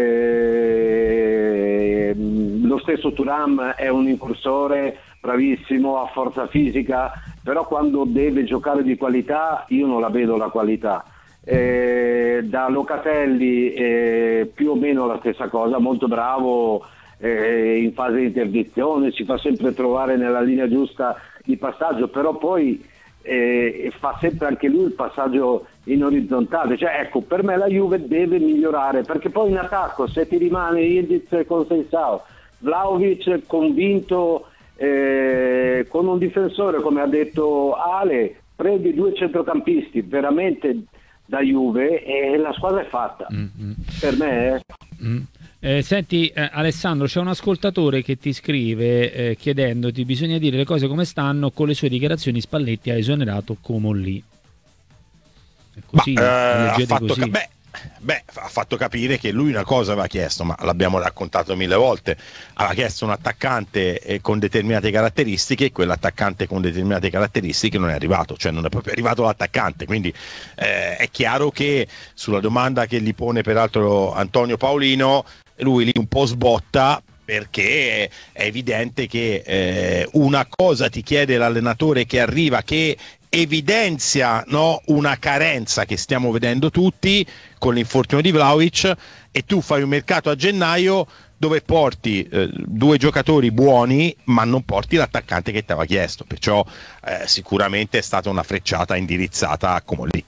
eh, lo stesso Thuram è un incursore bravissimo, ha forza fisica, però quando deve giocare di qualità io non la vedo la qualità. Eh, da Locatelli eh, più o meno la stessa cosa, molto bravo eh, in fase di interdizione, si fa sempre trovare nella linea giusta di passaggio, però poi eh, fa sempre anche lui il passaggio in orizzontale. Cioè, ecco, per me la Juve deve migliorare, perché poi in attacco se ti rimane Ildiz con Seisao, Vlahovic convinto eh, con un difensore come ha detto Ale, prendi due centrocampisti veramente da Juve e la squadra è fatta. Mm-hmm. Per me eh. Mm. Eh, senti eh, Alessandro, c'è un ascoltatore che ti scrive eh, chiedendoti: bisogna dire le cose come stanno, con le sue dichiarazioni Spalletti ha esonerato Comolli. È così, ma, eh, ha fatto così. Ca- beh, beh, ha fatto capire che lui una cosa aveva chiesto, ma l'abbiamo raccontato mille volte, aveva chiesto un attaccante eh, con determinate caratteristiche, e quell'attaccante con determinate caratteristiche non è arrivato, cioè non è proprio arrivato l'attaccante, quindi eh, è chiaro che sulla domanda che gli pone peraltro Antonio Paolino, lui lì un po' sbotta, perché è evidente che eh, una cosa ti chiede l'allenatore che arriva, che evidenzia, no, una carenza che stiamo vedendo tutti con l'infortunio di Vlahovic, e tu fai un mercato a gennaio dove porti eh, due giocatori buoni ma non porti l'attaccante che ti aveva chiesto, perciò eh, sicuramente è stata una frecciata indirizzata a Comolli.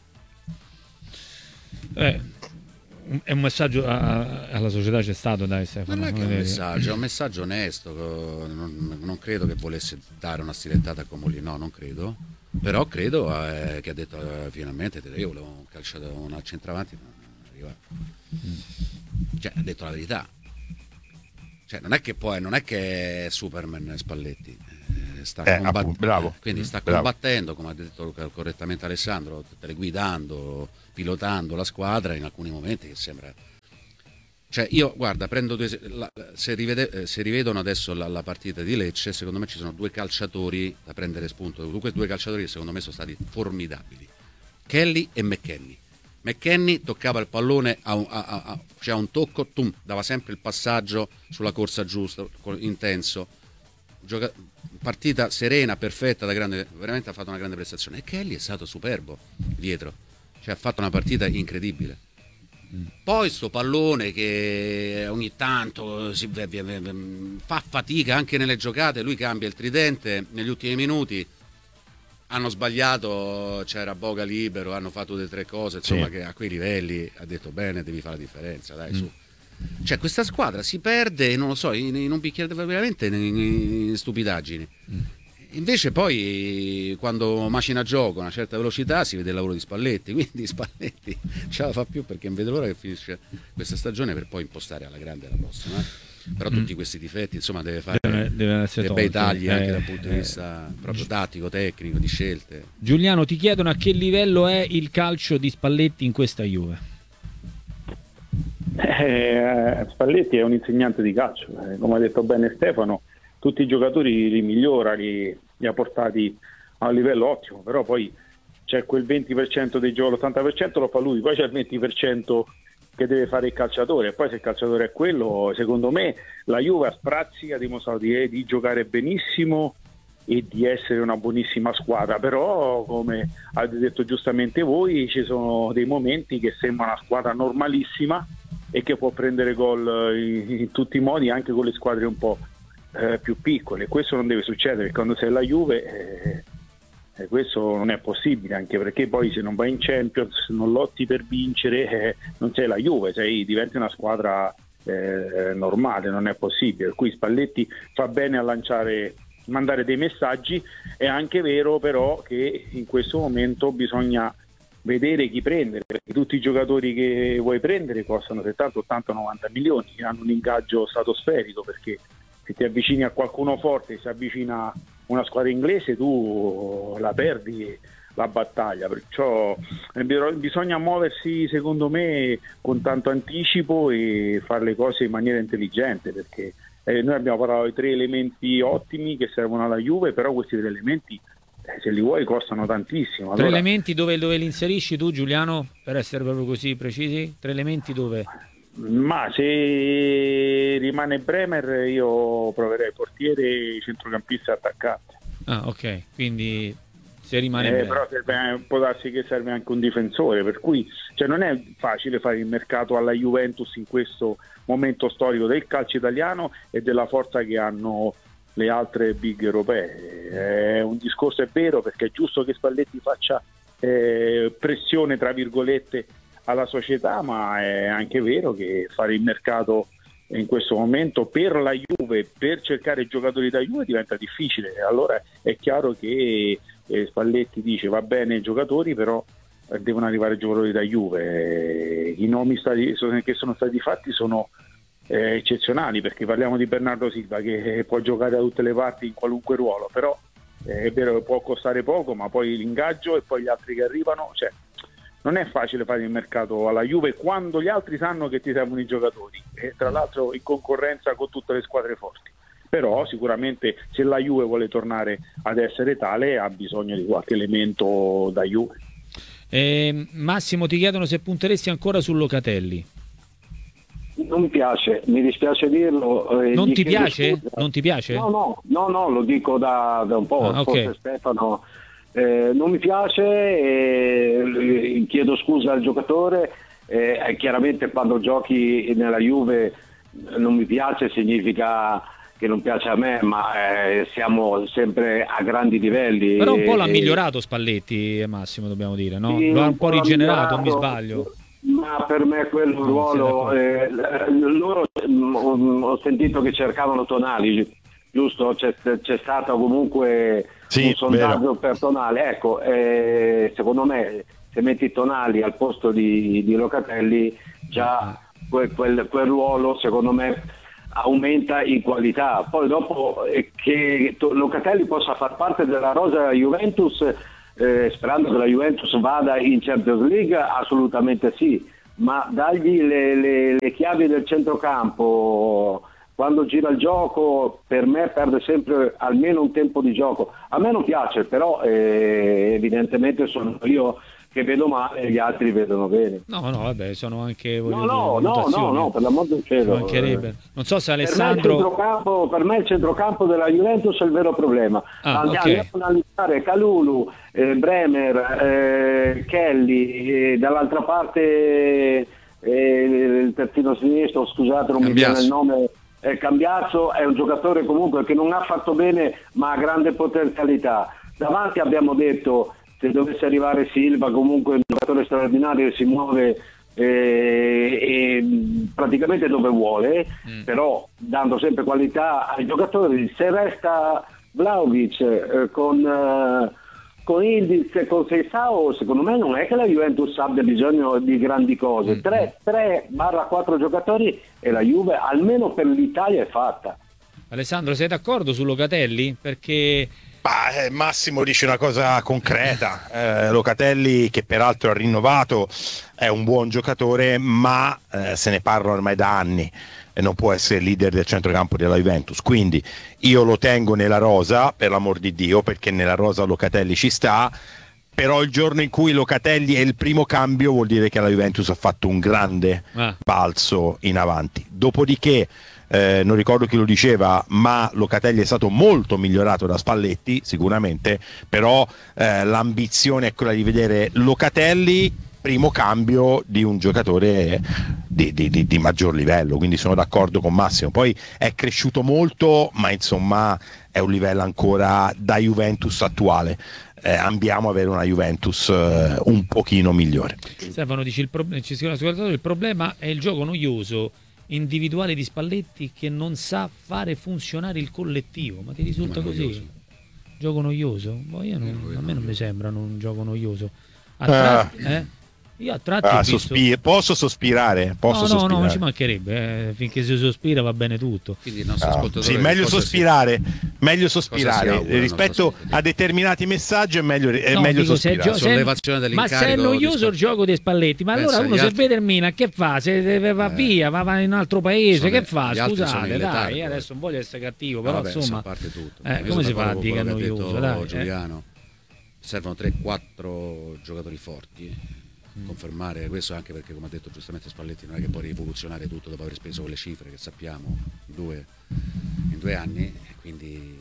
Eh, è un messaggio a, alla società, c'è stato, dai Stefano. Non è che è un messaggio, è un messaggio onesto, non, non credo che volesse dare una stilettata a Comolli, no, non credo, però credo eh, che ha detto eh, finalmente io volevo un calciatore, un centravanti, non arriva. Cioè, ha detto la verità. Cioè, non è che poi non è che è Superman Spalletti, eh, sta eh, combatt- appunto, bravo. quindi sta bravo. combattendo, come ha detto correttamente Alessandro, teleguidando, pilotando la squadra in alcuni momenti che sembra. Cioè, io guarda, prendo due, la, se, rivede, se rivedono adesso la, la partita di Lecce, secondo me ci sono due calciatori da prendere spunto, due calciatori che secondo me sono stati formidabili, Kelly e McKennie. McKennie toccava il pallone a un, a, a, a, cioè a un tocco, tum, dava sempre il passaggio sulla corsa giusta, intenso, Gioca- partita serena, perfetta, da grande, veramente ha fatto una grande prestazione. E Kelly è stato superbo dietro, cioè ha fatto una partita incredibile. Poi sto pallone che ogni tanto si, fa fatica anche nelle giocate, lui cambia il tridente negli ultimi minuti. Hanno sbagliato, c'era Boga libero, hanno fatto delle tre cose, insomma, sì, che a quei livelli ha detto bene, devi fare la differenza, dai, mm. su. Cioè, questa squadra si perde, non lo so, in, in un bicchiere veramente in, in stupidaggini. Mm. Invece poi quando macina gioco a una certa velocità si vede il lavoro di Spalletti, quindi Spalletti ce la fa più, perché non vede l'ora che finisce questa stagione per poi impostare alla grande la prossima. Eh? Però tutti questi difetti, insomma, deve fare deve, deve dei bei tagli eh, anche dal punto di vista eh, proprio tattico, tecnico, di scelte. Giuliano, ti chiedono a che livello è il calcio di Spalletti in questa Juve. Eh, Spalletti è un insegnante di calcio, eh, come ha detto bene Stefano, tutti i giocatori li migliora, li, li ha portati a un livello ottimo, però poi c'è quel venti per cento dei giochi, l'ottanta per cento lo fa lui, poi c'è il venti per cento che deve fare il calciatore, e poi se il calciatore è quello, secondo me la Juve a sprazzi ha dimostrato di, di giocare benissimo e di essere una buonissima squadra, però come avete detto giustamente voi, ci sono dei momenti che sembra una squadra normalissima e che può prendere gol in, in tutti i modi, anche con le squadre un po' eh, più piccole. Questo non deve succedere, quando sei la Juve eh, eh, questo non è possibile, anche perché poi se non vai in Champions, se non lotti per vincere, eh, non sei la Juve, sei, diventi una squadra eh, normale, non è possibile. Per cui Spalletti fa bene a lanciare, mandare dei messaggi. È anche vero però che in questo momento bisogna vedere chi prendere, perché tutti i giocatori che vuoi prendere costano settanta, ottanta, novanta milioni, hanno un ingaggio stratosferico, perché se ti avvicini a qualcuno forte, si avvicina una squadra inglese, tu la perdi la battaglia, perciò bisogna muoversi secondo me con tanto anticipo e fare le cose in maniera intelligente, perché eh, noi abbiamo parlato di tre elementi ottimi che servono alla Juve, però questi tre elementi eh, se li vuoi costano tantissimo. Tre allora, elementi dove, dove li inserisci tu, Giuliano, per essere proprio così precisi? Tre elementi dove? Ma se rimane Bremer io proverei portiere, centrocampista e attaccante. Ah, ok, quindi se rimane eh, Bremer. però serve, può darsi che serve anche un difensore, per cui cioè, non è facile fare il mercato alla Juventus in questo momento storico del calcio italiano e della forza che hanno le altre big europee. È un discorso, è vero, perché è giusto che Spalletti faccia eh, pressione tra virgolette alla società, ma è anche vero che fare il mercato in questo momento per la Juve, per cercare giocatori da Juve diventa difficile. Allora è chiaro che eh, Spalletti dice va bene i giocatori, però eh, devono arrivare giocatori da Juve. Eh, i nomi stati, che sono stati fatti sono eh, eccezionali, perché parliamo di Bernardo Silva che può giocare da tutte le parti in qualunque ruolo, però eh, è vero che può costare poco, ma poi l'ingaggio e poi gli altri che arrivano, cioè non è facile fare il mercato alla Juve quando gli altri sanno che ti servono i giocatori, e tra l'altro in concorrenza con tutte le squadre forti. Però sicuramente se la Juve vuole tornare ad essere tale ha bisogno di qualche elemento da Juve. Eh, Massimo, ti chiedono se punteresti ancora su Locatelli. Non mi piace, mi dispiace dirlo. Eh, non ti piace? Scusa. Non ti piace? No, no, no, no, lo dico da, da un po', ah, okay. forse Stefano Eh, non mi piace, eh, chiedo scusa al giocatore, eh, chiaramente quando giochi nella Juve non mi piace, significa che non piace a me, ma eh, siamo sempre a grandi livelli. Però un po' l'ha e, migliorato Spalletti, Massimo, dobbiamo dire, no? Sì, Lo ha un po' rigenerato, non mi migliorato, sbaglio. Ma per me quel No, ruolo, eh, loro mh, ho sentito che cercavano Tonali, giusto? C'è, c'è stato comunque sì, un sondaggio vero. per Tonali, ecco, eh, secondo me se metti Tonali al posto di, di Locatelli, già quel, quel, quel ruolo secondo me aumenta in qualità. Poi dopo eh, che Locatelli possa far parte della rosa Juventus, eh, sperando che la Juventus vada in Champions League, assolutamente sì, ma dargli le, le, le chiavi del centrocampo quando gira il gioco, per me perde sempre almeno un tempo di gioco. A me non piace, però eh, evidentemente sono io che vedo male e gli altri vedono bene. No, no, vabbè, sono anche... No, voglio no, dire, no, no, valutazioni. no, per l'amor del cielo. Ci mancherebbe. Non so se Per me, il Alessandro... centrocampo, per me il centrocampo della Juventus è il vero problema. Ah, Andiamo ok. a analizzare Kalulu, eh, Bremer, eh, Kelly, e dall'altra parte eh, il terzino sinistro, scusate non mi Cambiasso. viene il nome, eh, Cambiasso è un giocatore comunque che non ha fatto bene ma ha grande potenzialità. Davanti abbiamo detto, se dovesse arrivare Silva, comunque un giocatore straordinario, si muove eh, e praticamente dove vuole, mm. però dando sempre qualità ai giocatori. Se resta Vlahovic eh, con, eh, con Ildiz e con Seisao, secondo me non è che la Juventus abbia bisogno di grandi cose. tre quattro giocatori e la Juve almeno per l'Italia è fatta. Alessandro, sei d'accordo su Locatelli? Perché... Bah, eh, Massimo dice una cosa concreta, eh, Locatelli, che peraltro ha rinnovato, è un buon giocatore, ma eh, se ne parla ormai da anni e non può essere leader del centrocampo della Juventus, quindi io lo tengo nella rosa, per l'amor di Dio, perché nella rosa Locatelli ci sta, però il giorno in cui Locatelli è il primo cambio vuol dire che la Juventus ha fatto un grande ah. balzo in avanti. Dopodiché Eh, non ricordo chi lo diceva, ma Locatelli è stato molto migliorato da Spalletti sicuramente, però eh, l'ambizione è quella di vedere Locatelli primo cambio di un giocatore di, di, di, di maggior livello, quindi sono d'accordo con Massimo. Poi è cresciuto molto, ma insomma è un livello ancora da Juventus attuale. Eh, andiamo a avere una Juventus eh, un pochino migliore. Stefano dice il, pro- ci scrive l'ascoltatore, il problema è il gioco noioso individuale di Spalletti che non sa fare funzionare il collettivo. Ma ti risulta così? Noioso. Gioco noioso? Boh, io non, Eh, a me noioso. non mi sembra un gioco noioso. A tratti, eh? Io a tratti Ah, ho visto... sospi- posso sospirare? Posso no, no, sospirare? no, non ci mancherebbe. Eh. Finché si sospira va bene tutto. Quindi il nostro Ah, ascoltatore sì, meglio cosa sospirare, si- meglio cosa sospirare si augura il rispetto nostro ascoltatore? a determinati messaggi è meglio, è No, meglio dico, se sospirare. gio- se- Sollevazione ma dell'incarico se è noioso di il gioco dei Spalletti, ma Pensa allora uno agli se altri- vede il Milan che fa? Se deve- va Eh. via, va, va in un altro paese, Sono- che fa? gli altri sono Scusate, in dai, letargo, io eh. adesso non voglio essere cattivo, No, però vabbè, insomma, a parte tutto. eh, Io come si sono fa a d'accordo dire che è con quello che ha noioso? detto Dai, eh. Giuliano. Servono tre quattro giocatori forti. Confermare questo, anche perché, come ha detto giustamente Spalletti, non è che può rivoluzionare tutto dopo aver speso quelle cifre che sappiamo in due, in due anni, e quindi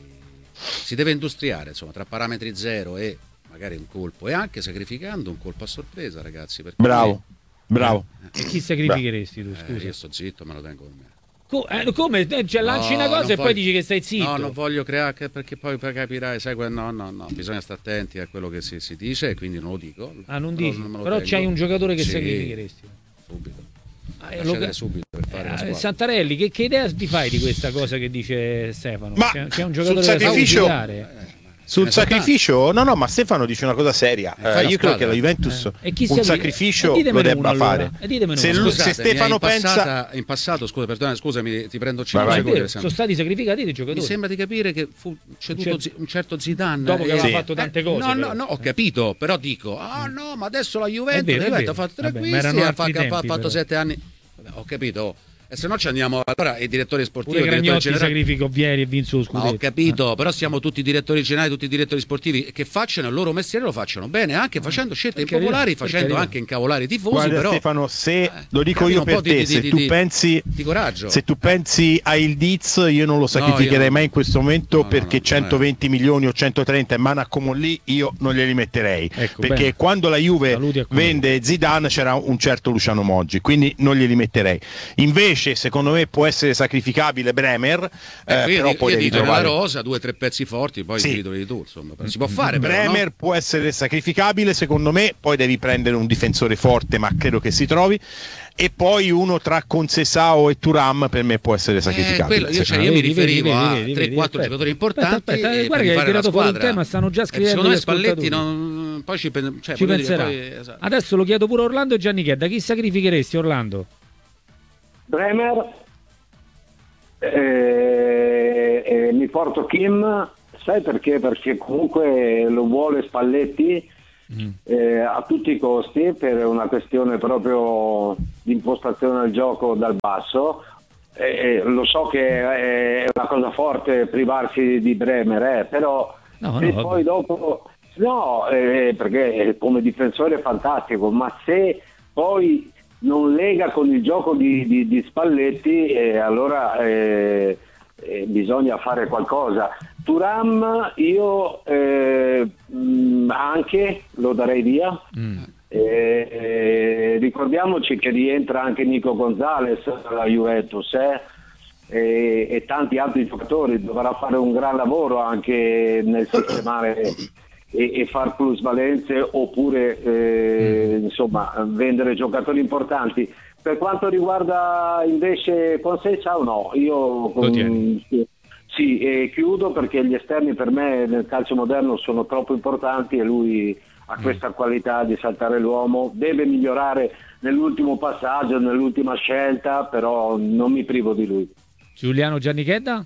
si deve industriare, insomma, tra parametri zero e magari un colpo, e anche sacrificando un colpo a sorpresa, ragazzi, perché Bravo, bravo. E chi sacrificheresti tu, eh, scusa? io sto zitto, me lo tengo con me. Co- eh, come? Eh, Cioè, lanci No, una cosa non e poi voglio- dici che stai zitto. No, non voglio creare, che- perché poi, poi capirai, sai, que- no, no, no, bisogna stare attenti a quello che si, si dice, e quindi non lo dico. Ah, non Però dici? me lo Però tengo. c'hai un giocatore che Sì, sacrificheresti. subito. Ah, eh, Lasciate lo- subito per fare la Eh, squadra. Santarelli, che, che idea ti fai di questa cosa che dice Stefano? Ma C'è, c'è un sul giocatore da sacrificio- sacrificare? Sul Ne so sacrificio, no, no, ma Stefano dice una cosa seria. Eh, Eh, fai la io credo squadra. che la Juventus Eh, e chi un sacrifica? sacrificio E lo ditemene debba uno, fare. allora. E ditemene Se, uno. lui- Scusate, se mi hai Stefano in passata- pensa, in passato, scusa, perdona, scusami, ti prendo Vai, cinque vai. È secondi. vero, per sono stati sacrificati dei giocatori. Mi sembra di capire che fu ceduto Cer- Zi- un certo Zidane Dopo che e- aveva Sì. fatto tante cose. No, no, però. no, ho capito, però dico, ah no, ma adesso la Juventus, È vero, la è Juventus vero. ha fatto tre Vabbè, ma acquisti, erano ha altri fa- ha tempi, fatto però. sette anni. Vabbè, ho capito, e se no ci andiamo. Allora i direttori sportivi, Pure i direttori Cragnotti generali. sacrifica Vieri e vince lo scudetto. Ma ho capito, però siamo tutti direttori generali, tutti direttori sportivi che facciano il loro mestiere, lo facciano bene, anche facendo scelte Per impopolari, carità, per facendo carità. anche incavolare i tifosi. Guarda però Stefano, se eh, lo dico capito, io un per po' di- te, di- se di- tu di- pensi di coraggio. se tu pensi a il Diz, io non lo sacrificherei io- mai in questo momento, No, no, perché no, centoventi milioni o centotrenta in mano a Comolli io non glieli metterei, Ecco, perché bene. quando la Juve Saluti a Comolli. vende Zidane c'era un certo Luciano Moggi, quindi non glieli metterei. Invece secondo me può essere sacrificabile Bremer, eh, Ecco, io però dico, poi io devi dico nella trovare rosa, due o tre pezzi forti, poi Sì. ti titoli tu, insomma, si può fare. Però, Bremer no? può essere sacrificabile secondo me, poi devi prendere un difensore forte, ma credo che si trovi, e poi uno tra Concesao e Thuram per me può essere Eh, sacrificabile. quello- io, cioè, Ah, io mi vedi, riferivo vedi, a vedi, tre vedi, quattro aspetta. giocatori importanti. Aspetta, aspetta, e guarda per che hai fare la tirato fuori un squadra. tema, stanno già Eh, scrivendo secondo me gli Spalletti ascoltatori. non poi ci, pen- cioè, Ci voglio dire, penserà. poi, esatto. Adesso lo chiedo pure a Orlando e Gianni Chedda. Chi sacrificheresti, Orlando? Bremer, eh, eh, mi porto Kim, sai perché? Perché comunque lo vuole Spalletti eh, a tutti i costi, per una questione proprio di impostazione del gioco dal basso. Eh, lo so che è una cosa forte privarsi di Bremer, eh, però No, se no, vabbè. poi dopo no, eh, perché come difensore è fantastico, ma se poi non lega con il gioco di, di, di Spalletti, eh, allora eh, eh, bisogna fare qualcosa. Thuram io eh, mh, anche lo darei via. Mm. Eh, eh, ricordiamoci che rientra anche Nico Gonzalez alla Juventus, eh, e, e tanti altri giocatori. Dovrà fare un gran lavoro anche nel sistemare e, e far plusvalenze, oppure eh, Mm. insomma vendere giocatori importanti. Per quanto riguarda invece Conceição, no, io Lo tieni. sì, sì, e chiudo perché gli esterni per me nel calcio moderno sono troppo importanti e lui ha questa qualità di saltare l'uomo. Deve migliorare nell'ultimo passaggio, nell'ultima scelta, però non mi privo di lui. Giuliano Gianni Chedda?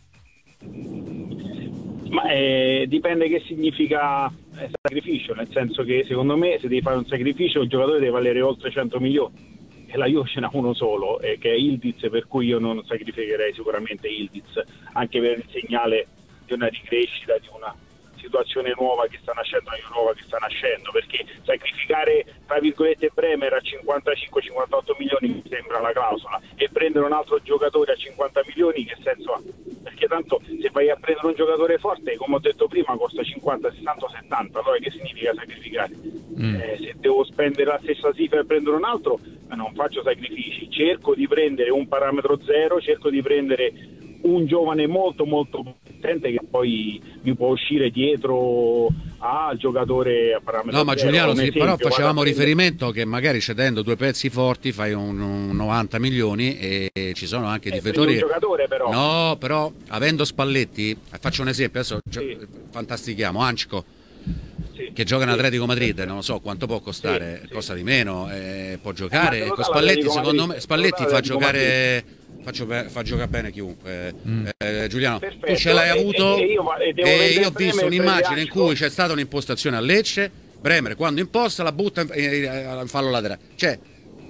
Ma eh, dipende che significa eh, sacrificio, nel senso che secondo me se devi fare un sacrificio il giocatore deve valere oltre cento milioni e la Juve ce n'ha uno solo, eh, che è Ildiz, per cui io non sacrificherei sicuramente Ildiz, anche per il segnale di una ricrescita, di una situazione nuova che sta nascendo, una nuova che sta nascendo, perché sacrificare tra virgolette Bremer a cinquantacinque cinquantotto milioni mi sembra la clausola, e prendere un altro giocatore a cinquanta milioni che senso ha? Perché tanto se vai a prendere un giocatore forte, come ho detto prima, costa cinquanta sessanta settanta, allora che significa sacrificare? Mm. Eh, se devo spendere la stessa cifra per prendere un altro, eh, non faccio sacrifici, cerco di prendere un parametro zero, cerco di prendere un giovane molto molto potente che poi mi può uscire dietro al giocatore a parametro No, ma zero. Giuliano, Un sì, esempio, però vado a facevamo prendere- riferimento che magari cedendo due pezzi forti fai un, un novanta milioni e ci sono anche Eh, difensori. prendi un giocatore però. No, però avendo Spalletti, faccio un esempio, adesso gio- Sì. fantastichiamo, Anchco, Sì. che gioca in Sì. Atletico Madrid, non lo so quanto può costare, Sì, sì. costa di meno, eh, può Eh, ma giocare. te lo Con dà Spalletti, l'Atletico secondo Madrid, me, Spalletti te lo dà fa l'Atletico giocare, faccio be- fa giocare bene chiunque. Mm. Eh, Giuliano, Perfetto, tu ce l'hai e- avuto e- e io va- e devo e vendere io ho visto Bremer, un'immagine in prendere cui c'è stata un'impostazione a Lecce, Bremer quando imposta la butta in, in, in fallo laterale. Cioè,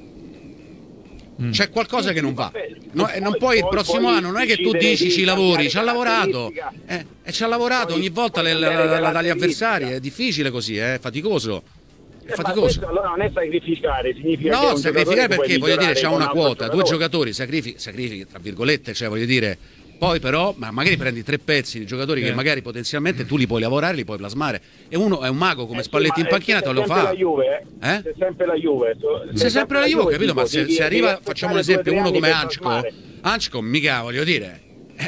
Mm. c'è qualcosa Sì, che non sì, va. vabbè. No, Poi- e non puoi il poi- prossimo poi anno, non è che tu decidere dici di ci lavori, cambiare ci ha lavorato. caratteristica. Eh, e ci ha lavorato Poi- ogni volta poi le- la, cambiare la- la- dagli caratteristica. avversari, è difficile così, è faticoso. È Eh, ma faticoso. questo allora non è sacrificare, significa che No, un giocatore sacrificare che puoi perché voglio dire migliorare c'è con una un altro quota, due giocatore. giocatori sacrifichi, sacrifichi tra virgolette, cioè voglio dire, poi però ma magari prendi tre pezzi di giocatori Eh. che magari potenzialmente tu li puoi lavorare, li puoi plasmare, e uno è un mago come Eh sì, Spalletti ma in panchina è te lo sempre fa. la Juve, eh? Eh? C'è sempre la Juve. Se sempre la Juve, ho capito, ma se, devi- se arriva, devi facciamo un aspettare esempio, due o uno tre come anni per Anchco, plasmare. Anchco mica voglio dire,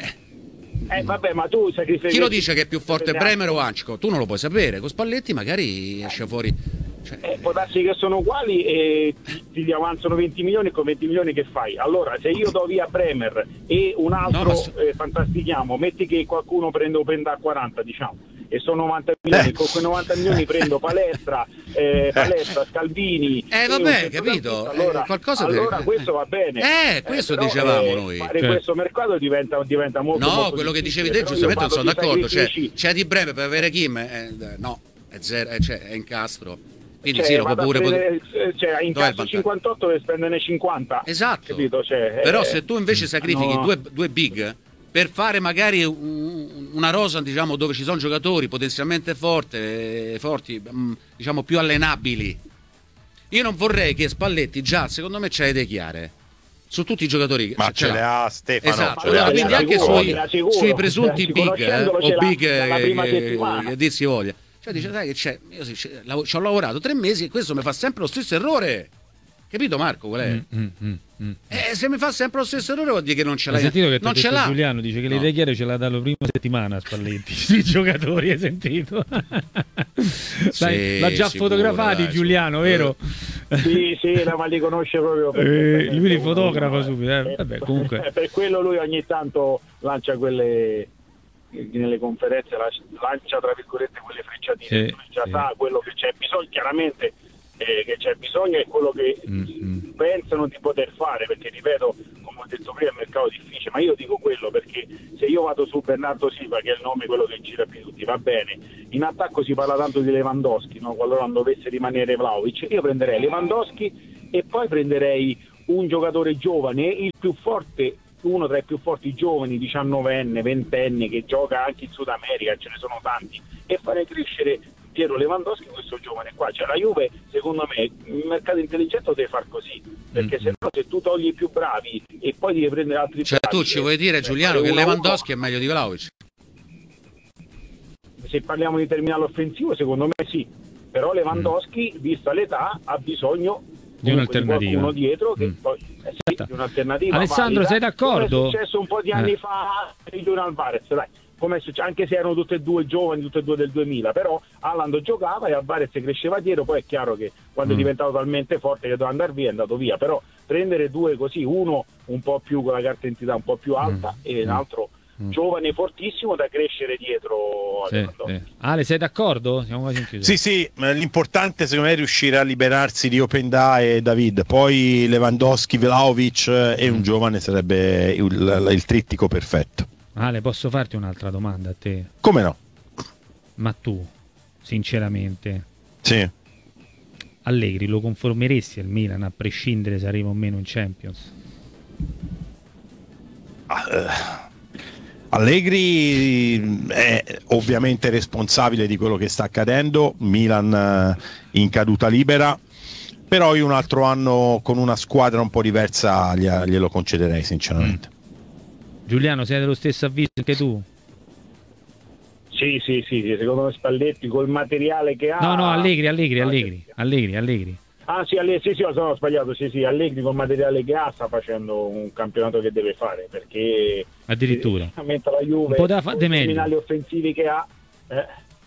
Eh vabbè, ma tu sacrifichi. chi lo dice che è più forte Vediamo. Bremer o Anchco? Tu non lo puoi sapere, con Spalletti magari esce fuori. Cioè, Eh, può darsi che sono uguali e ti, ti avanzano venti milioni, e con venti milioni che fai? Allora, se io do via Bremer e un altro, No, ma se- eh, fantastichiamo, metti che qualcuno prende o prenda a quaranta, diciamo, e sono novanta milioni, Eh. con quei novanta milioni prendo Palestra, eh, Palestra, Scalvini. Eh, e vabbè, un centrocampista, capito, Allora, eh, qualcosa allora deve- questo va bene. Eh, questo però, dicevamo noi. Fare Certo. questo mercato diventa, diventa molto No, molto quello che dicevi difficile, te però io giustamente non sono parlo di d'accordo, cioè sacrifici. c'è di Breme per avere Kim, eh, no, è zero, eh, cioè, è incastro. Quindi cioè, sì, lo può pure prendere, cioè, in caso cinquantotto deve spenderne cinquanta. Esatto. Cioè, però eh, se tu invece sacrifichi no. due, due big per fare magari un, una rosa, diciamo, dove ci sono giocatori potenzialmente forte, forti, diciamo più allenabili, io non vorrei che Spalletti già, secondo me, c'ha idee chiare su tutti i giocatori. Ma ce le ha Stefano. Esatto, allora, quindi la anche sicuro, sui, la sicuro, sui presunti la big eh, o big che, che dir si voglia. Cioè dice, sai che c'è, io sì, c'è, ci ho lavorato tre mesi e questo mi fa sempre lo stesso errore. Capito Marco qual è? Mm, mm, mm, mm. Eh, se mi fa sempre lo stesso errore vuol dire che non ce l'ha. Hai sentito che non ce detto l'ha. Giuliano dice che no. le idee chiare ce l'ha dalla prima settimana Spalletti sui giocatori, hai sentito? Dai, Sì, l'ha già sicuro, fotografati dai, Giuliano, vero? Sì, sì, ma li conosce proprio. Eh, lui li fotografa subito, eh. Vabbè, comunque. Per quello lui ogni tanto lancia quelle, nelle conferenze lancia tra virgolette quelle frecciatine, sì, già sì. sa quello che c'è bisogno, chiaramente eh, che c'è bisogno è quello che Mm-hmm. pensano di poter fare, perché ripeto, come ho detto prima, è un mercato difficile, ma io dico quello perché se io vado su Bernardo Silva, che è il nome quello che gira più tutti, va bene, in attacco si parla tanto di Lewandowski, no? Qualora non dovesse rimanere Vlahovic, io prenderei Lewandowski e poi prenderei un giocatore giovane, il più forte, uno tra i più forti giovani, diciannovenne, ventenne, che gioca anche in Sud America, ce ne sono tanti, e fare crescere Piero Lewandowski, questo giovane qua. Cioè la Juve, secondo me, il mercato intelligente lo deve far così, perché mm-hmm. se no, se tu togli i più bravi e poi devi prendere altri cioè bravi, tu ci vuoi dire, Giuliano, che Lewandowski è meglio di Vlahovic? Se parliamo di terminale offensivo, secondo me sì, però Lewandowski, mm. vista l'età, ha bisogno di un'alternativa, di qualcuno dietro che mm. poi eh sì, di un'alternativa Alessandro, valida, sei d'accordo? Come è successo un po' di anni eh. fa di Julian Alvarez, dai, come è successo, anche se erano tutte e due giovani, tutte e due del duemila, però Haaland giocava e Alvarez cresceva dietro, poi è chiaro che quando mm. è diventato talmente forte che doveva andare via è andato via, però prendere due così, uno un po' più con la carta d'identità un po' più alta mm. e l'altro mm. giovane fortissimo da crescere dietro. Sì, sì. Ale, sei d'accordo? Siamo quasi in chiusura. Sì, sì, l'importante secondo me è riuscire a liberarsi di Openda e David, poi Lewandowski, Vlahovic e un giovane sarebbe il, il, il trittico perfetto. Ale, posso farti un'altra domanda a te? Come no? Ma tu, sinceramente, sì. Allegri lo conformeresti al Milan a prescindere se arriva o meno in Champions? Uh, Allegri è ovviamente responsabile di quello che sta accadendo, Milan in caduta libera, però io un altro anno con una squadra un po' diversa glielo concederei sinceramente. Mm. Giuliano, sei dello stesso avviso anche tu? Sì, sì, sì, sì, secondo me Spalletti col materiale che ha... No, no, Allegri, Allegri, Allegri, Allegri, Allegri. Ah sì, Allegri, sì, sì, ho sbagliato, sì, sì, Allegri col materiale che ha sta facendo un campionato che deve fare, perché... Addirittura. Eh, la Juve, poteva fare meglio. I terminali offensivi che ha... Eh.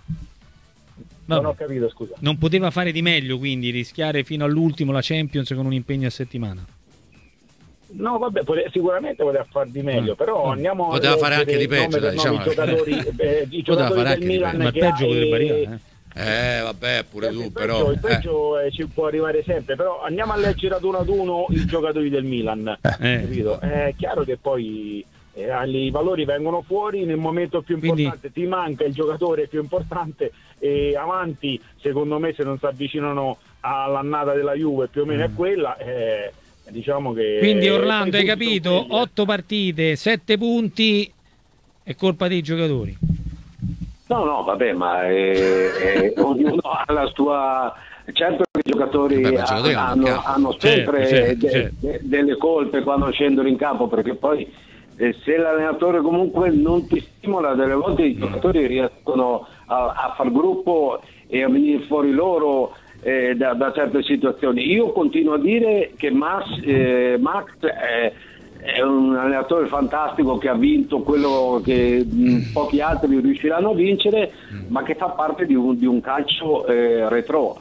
Non ho capito, scusa. Non poteva fare di meglio, quindi rischiare fino all'ultimo la Champions con un impegno a settimana. No, vabbè, sicuramente poteva far di meglio, però andiamo poteva a fare anche di peggio, dai, diciamo. I giocatori, eh, i giocatori del Milan, ma che peggio potrebbe hai... arrivare, eh. Eh, vabbè, pure tu, il però. Peggio, il peggio eh. ci può arrivare sempre, però andiamo a leggere ad uno ad uno i giocatori del Milan. Eh. Capito? È chiaro che poi eh, i valori vengono fuori nel momento più importante, quindi... ti manca il giocatore più importante e avanti, secondo me, se non si avvicinano all'annata della Juve, più o meno mm. è quella. Eh, diciamo che quindi Orlando, hai capito? otto partite, sette punti, è colpa dei giocatori. No, no, vabbè, ma eh, eh, ognuno ha la sua... Certo che i giocatori, vabbè, ha, giocatori hanno, hanno sempre certo, certo, de, certo. De, delle colpe quando scendono in campo, perché poi eh, se l'allenatore comunque non ti stimola, delle volte i giocatori riescono a, a far gruppo e a venire fuori loro eh, da, da certe situazioni. Io continuo a dire che Max, eh, Max è, è un allenatore fantastico che ha vinto quello che mh, pochi altri riusciranno a vincere, ma che fa parte di un, di un calcio eh, retro.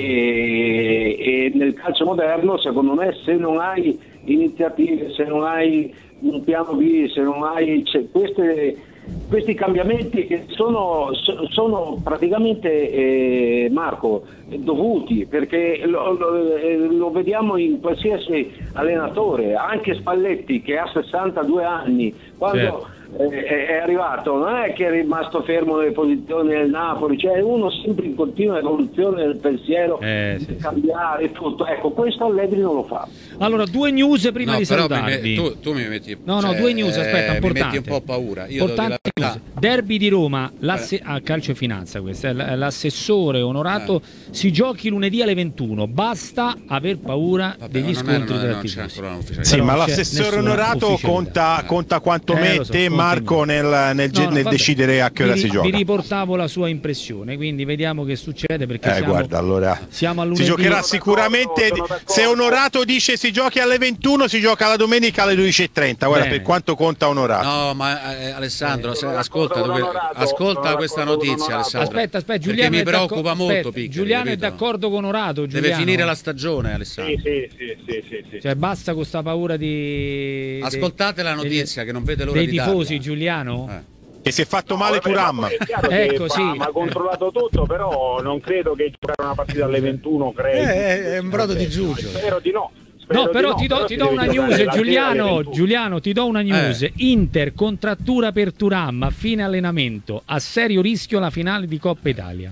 E, e nel calcio moderno, secondo me, se non hai iniziative, se non hai un piano B, se non hai queste, questi cambiamenti che sono, sono praticamente eh, Marco, dovuti, perché lo, lo, lo vediamo in qualsiasi allenatore, anche Spalletti che ha sessantadue anni, quando certo. è, è arrivato, non è che è rimasto fermo nelle posizioni del Napoli, cioè uno sempre in continua evoluzione del pensiero, eh, sì, cambiare tutto. Ecco, questo Allegri non lo fa. Allora, due news prima no, di però salutarvi. Mi, tu, tu mi metti, no, no, cioè, due news, aspetta, eh, importante. mi metti un po' paura. Io Importante news. Derby di Roma, l'asse- a calcio e finanza questa, l'assessore onorato eh. si giochi lunedì alle ventuno, basta aver paura Vabbè, degli scontri è, della tifosi. Sì, ma l'assessore onorato conta, conta quanto eh, mette so, Marco nel, nel, no, no, nel decidere a che ora vi, si gioca. Vi riportavo la sua impressione, quindi vediamo che succede, perché eh, siamo, guarda, allora, siamo a lunedì. Si giocherà sicuramente, se Onorato dice si giochi alle ventuno, si gioca la domenica alle dodici e trenta, guarda. Bene. Per quanto conta Onorato. No, ma eh, Alessandro, eh, ascolta, tu, ascolta questa notizia, Alessandro. Aspetta, aspetta, Giuliano mi preoccupa molto, aspetta, Piccoli, Giuliano capito? è d'accordo con Onorato, Giuliano. Deve finire la stagione, Alessandro. Sì, sì, sì, sì, sì, sì. Cioè basta con sta paura di ascoltate la notizia, dei, che non vede l'ora dei di tifosi, darla. Giuliano. Eh. Che si è fatto no, male Thuram. Ecco, fa, sì. Ma ha controllato tutto, però non credo che giocare una partita alle ventuno crei. Eh, è un brodo di giugio. Spero di no. No, però ti do, ti do una news, Giuliano, Giuliano, ti do una news. Eh. Inter contrattura per Thuram a fine allenamento, a serio rischio la finale di Coppa Italia.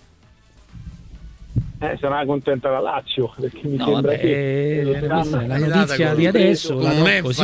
Eh, sarà contenta la Lazio, perché mi no, sembra vabbè, che eh, la notizia di adesso, con un